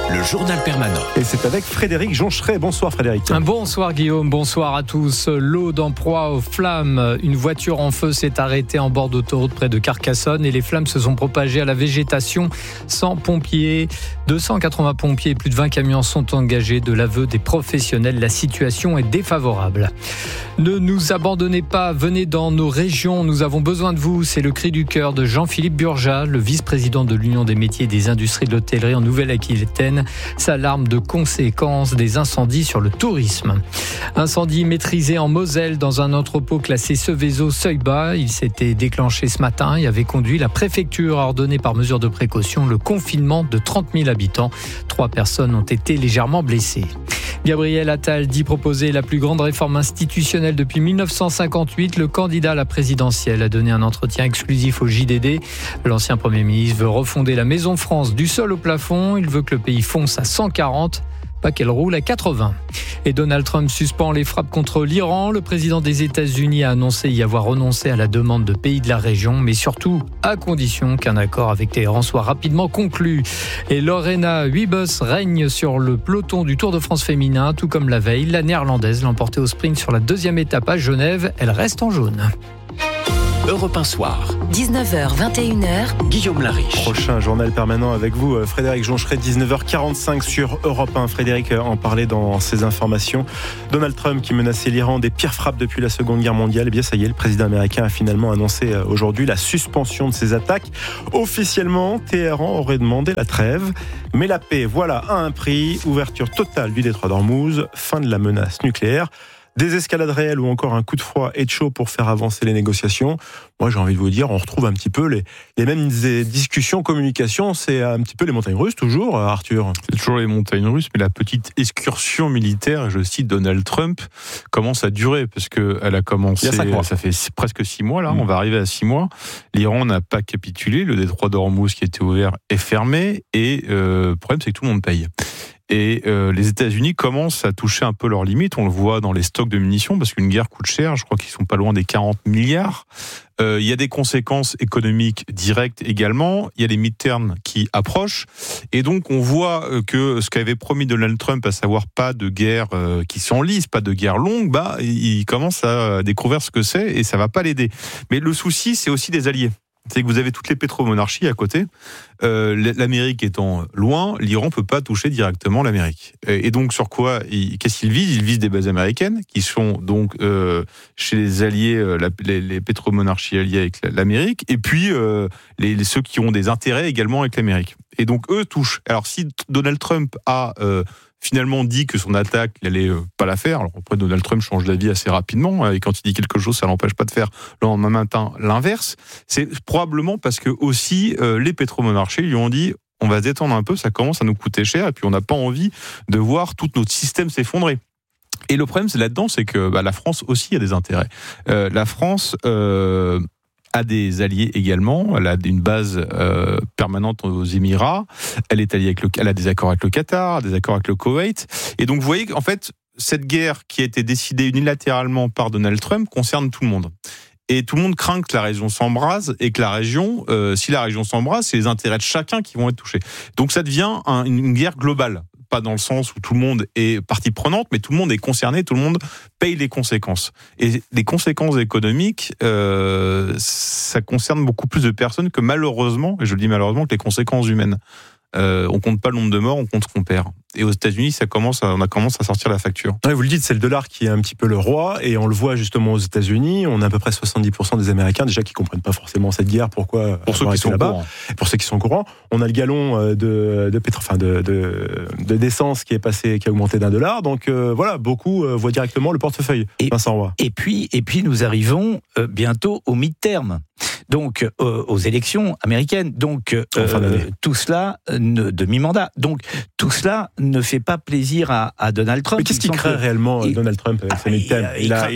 le journal permanent. Et c'est avec Frédéric Joncheret. Bonsoir Frédéric. Bonsoir Guillaume, bonsoir à tous. L'Aude en proie aux flammes. Une voiture en feu s'est arrêtée en bord d'autoroute près de Carcassonne et les flammes se sont propagées à la végétation. cent pompiers, deux cent quatre-vingts pompiers et plus de vingt camions sont engagés. De l'aveu des professionnels, la situation est défavorable. Ne nous abandonnez pas, venez dans nos régions, nous avons besoin de vous. C'est le cri du cœur de Jean-Philippe Burja, le vice-président de l'Union des métiers et des industries de l'hôtellerie en Nouvelle-Aquitaine, s'alarme de conséquences des incendies sur le tourisme. Incendie maîtrisé en Moselle dans un entrepôt classé Seveso-Seuil-Bas. Il s'était déclenché ce matin et avait conduit la préfecture à ordonner par mesure de précaution le confinement de trente mille habitants. Trois personnes ont été légèrement blessées. Gabriel Attal dit proposer la plus grande réforme institutionnelle depuis dix-neuf cent cinquante-huit. Le candidat à la présidentielle a donné un entretien exclusif au J D D. L'ancien Premier ministre veut refonder la Maison France du sol au plafond. Il veut que le pays fonce à cent quarante. Pas qu'elle roule à quatre-vingts. Et Donald Trump suspend les frappes contre l'Iran. Le président des États-Unis a annoncé y avoir renoncé à la demande de pays de la région, mais surtout à condition qu'un accord avec Téhéran soit rapidement conclu. Et Lorena Wiebes règne sur le peloton du Tour de France féminin, tout comme la veille. La néerlandaise l'emportait au sprint sur la deuxième étape à Genève. Elle reste en jaune. Europe un soir. dix-neuf heures vingt et une heures. Guillaume Lariche. Prochain journal permanent avec vous, Frédéric Joncheret, dix-neuf heures quarante-cinq sur Europe un. Frédéric en parlait dans ses informations. Donald Trump qui menaçait l'Iran des pires frappes depuis la Seconde Guerre mondiale. Eh bien, ça y est, le président américain a finalement annoncé aujourd'hui la suspension de ses attaques. Officiellement, Téhéran aurait demandé la trêve. Mais la paix, voilà, a un prix. Ouverture totale du détroit d'Ormuz, fin de la menace nucléaire. Des escalades réelles ou encore un coup de froid et de chaud pour faire avancer les négociations. Moi, j'ai envie de vous dire, on retrouve un petit peu les, les mêmes discussions, communications. C'est un petit peu les montagnes russes, toujours, Arthur. C'est toujours les montagnes russes, mais la petite excursion militaire, je cite Donald Trump, commence à durer, parce qu'elle a commencé, ça fait presque six mois, là, mmh. on va arriver à six mois. L'Iran n'a pas capitulé, le détroit d'Ormuz qui était ouvert est fermé, et euh, le problème, c'est que tout le monde paye. Et euh, les États-Unis commencent à toucher un peu leurs limites. On le voit dans les stocks de munitions, parce qu'une guerre coûte cher. Je crois qu'ils sont pas loin des quarante milliards. Euh, il y a des conséquences économiques directes également. Il y a les midterms qui approchent. Et donc, on voit que ce qu'avait promis Donald Trump, à savoir pas de guerre euh, qui s'enlise, pas de guerre longue, bah, il commence à découvrir ce que c'est et ça va pas l'aider. Mais le souci, c'est aussi des alliés. C'est que vous avez toutes les pétromonarchies à côté. Euh, L'Amérique étant loin, l'Iran peut pas toucher directement l'Amérique. Et donc sur quoi il, qu'est-ce qu'il vise ? Il vise des bases américaines qui sont donc euh, chez les alliés, euh, la, les, les pétromonarchies alliées avec l'Amérique, et puis euh, les, ceux qui ont des intérêts également avec l'Amérique. Et donc eux touchent. Alors si Donald Trump a euh, finalement dit que son attaque, il allait euh, pas la faire. Alors après, Donald Trump change d'avis assez rapidement, et quand il dit quelque chose, ça l'empêche pas de faire le lendemain matin l'inverse. C'est probablement parce que aussi euh, les pétromonarchies lui ont dit on va se détendre un peu, ça commence à nous coûter cher, et puis on n'a pas envie de voir tout notre système s'effondrer. Et le problème, c'est là-dedans, c'est que bah, la France aussi a des intérêts. Euh, la France euh, a des alliés également. Elle a une base euh, permanente aux Émirats. Elle est alliée avec le, elle a des accords avec le Qatar, des accords avec le Koweït. Et donc, vous voyez qu'en fait, cette guerre qui a été décidée unilatéralement par Donald Trump concerne tout le monde. Et tout le monde craint que la région s'embrase, et que la région, euh, si la région s'embrase, c'est les intérêts de chacun qui vont être touchés. Donc, ça devient un, une guerre globale. Pas dans le sens où tout le monde est partie prenante, mais tout le monde est concerné, tout le monde paye les conséquences. Et les conséquences économiques, euh, ça concerne beaucoup plus de personnes que malheureusement, et je le dis malheureusement, que les conséquences humaines. Euh, on compte pas le nombre de morts, on compte ce qu'on perd. Et aux États-Unis, ça commence à, on a commencé à sortir la facture. Ouais, vous le dites, c'est le dollar qui est un petit peu le roi, et on le voit justement aux États-Unis. On a à peu près soixante-dix pour cent des Américains déjà qui comprennent pas forcément cette guerre. Pourquoi pour ceux qui sont là-bas. Courants. Pour ceux qui sont au courant, on a le gallon de de pétro, enfin de, de de d'essence qui est passé, qui a augmenté d'un dollar. Donc euh, voilà, beaucoup euh, voient directement le portefeuille. Et, Vincent Roy. Et puis et puis nous arrivons euh, bientôt au mid-term. Donc euh, aux élections américaines. Donc euh, tout cela ne, de mi-mandat. Donc tout cela ne fait pas plaisir à, à Donald Trump. Mais qu'est-ce qui crée réellement il, Donald Trump avec sa mid-term ? Il, il, a, il a quoi ?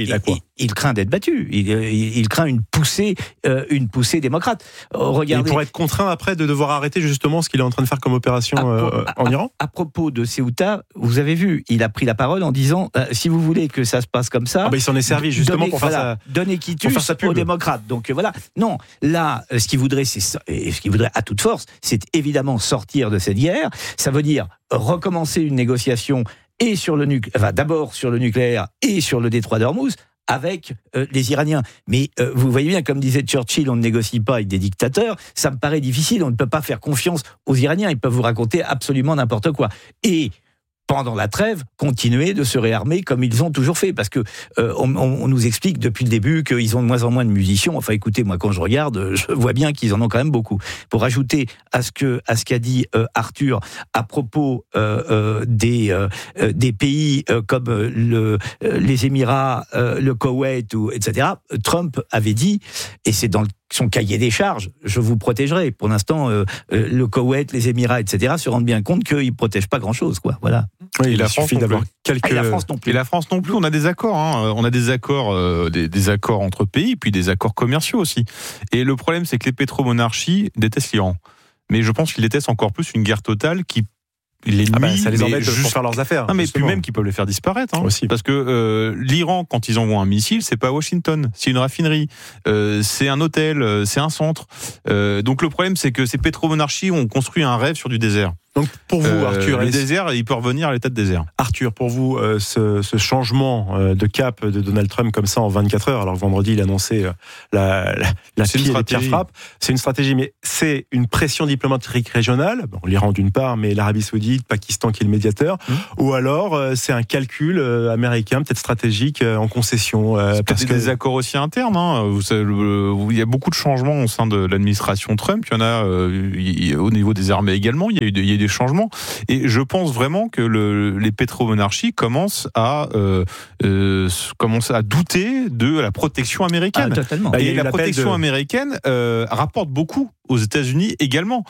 il craint d'être battu. Il, il, il craint une poussée, euh, une poussée démocrate. Regardez. Et pour être contraint après de devoir arrêter justement ce qu'il est en train de faire comme opération euh, à, en à, Iran. À propos de Ceuta, vous avez vu, il a pris la parole en disant euh, si vous voulez que ça se passe comme ça, ah bah il s'en est servi justement donnez, pour faire voilà, sa, donner quitus pour faire sa aux démocrates. Donc euh, voilà. Non, là, ce qu'il voudrait, c'est et ce qu'il voudrait à toute force, c'est évidemment sortir de cette guerre. Ça veut dire recommencer une négociation et sur le nucléaire, enfin, d'abord sur le nucléaire et sur le détroit d'Ormuz, avec euh, les Iraniens. Mais euh, vous voyez bien, comme disait Churchill, on ne négocie pas avec des dictateurs. Ça me paraît difficile, on ne peut pas faire confiance aux Iraniens. Ils peuvent vous raconter absolument n'importe quoi. Et pendant la trêve, continuer de se réarmer comme ils ont toujours fait. Parce que euh, on, on nous explique depuis le début qu'ils ont de moins en moins de munitions. Enfin, écoutez, moi, quand je regarde, je vois bien qu'ils en ont quand même beaucoup. Pour ajouter à ce que à ce qu'a dit euh, Arthur à propos euh, euh, des euh, des pays euh, comme le euh, les Émirats, euh, le Koweït, ou et cetera. Trump avait dit, et c'est dans le son cahier des charges, je vous protégerai. Pour l'instant, euh, euh, le Koweït, les Émirats, et cetera se rendent bien compte qu'ils ne protègent pas grand-chose, quoi. Voilà. Oui, et la France d'avoir quelques... Ah, et la France non plus. Et la France non plus. On a des accords. Hein. On a des accords, euh, des, des accords entre pays, puis des accords commerciaux aussi. Et le problème, c'est que les pétromonarchies détestent l'Iran. Mais je pense qu'ils détestent encore plus une guerre totale qui les ah bah, nuit, ça les embête juste... pour faire leurs affaires. Non, mais justement. puis même qu'ils peuvent les faire disparaître. Hein, aussi. Parce que euh, l'Iran, quand ils envoient un missile, c'est pas Washington, c'est une raffinerie, euh, c'est un hôtel, euh, c'est un centre. Euh, donc le problème, c'est que ces pétromonarchies ont construit un rêve sur du désert. Donc pour vous, euh, Arthur, le désert, il peut revenir à l'état de désert. Arthur, pour vous, euh, ce, ce changement euh, de cap de Donald Trump comme ça en vingt-quatre heures, alors vendredi il annonçait euh, la, la, la pire, les pires frappes, c'est une stratégie, mais c'est une pression diplomatique régionale, bon, l'Iran d'une part, mais l'Arabie Saoudite, Pakistan qui est le médiateur, mmh. ou alors euh, c'est un calcul euh, américain, peut-être stratégique, euh, en concession. Euh, c'est parce que des accords aussi internes. Hein. Vous savez, le, il y a beaucoup de changements au sein de l'administration Trump. Il y en a euh, il, au niveau des armées également. Il y a eu, il y a eu des changements. Et je pense vraiment que le, les pétromonarchies commencent à euh, euh, commencent à douter de la protection américaine. Ah, totalement. Et bah, la protection de... américaine euh, rapporte beaucoup aux États-Unis également.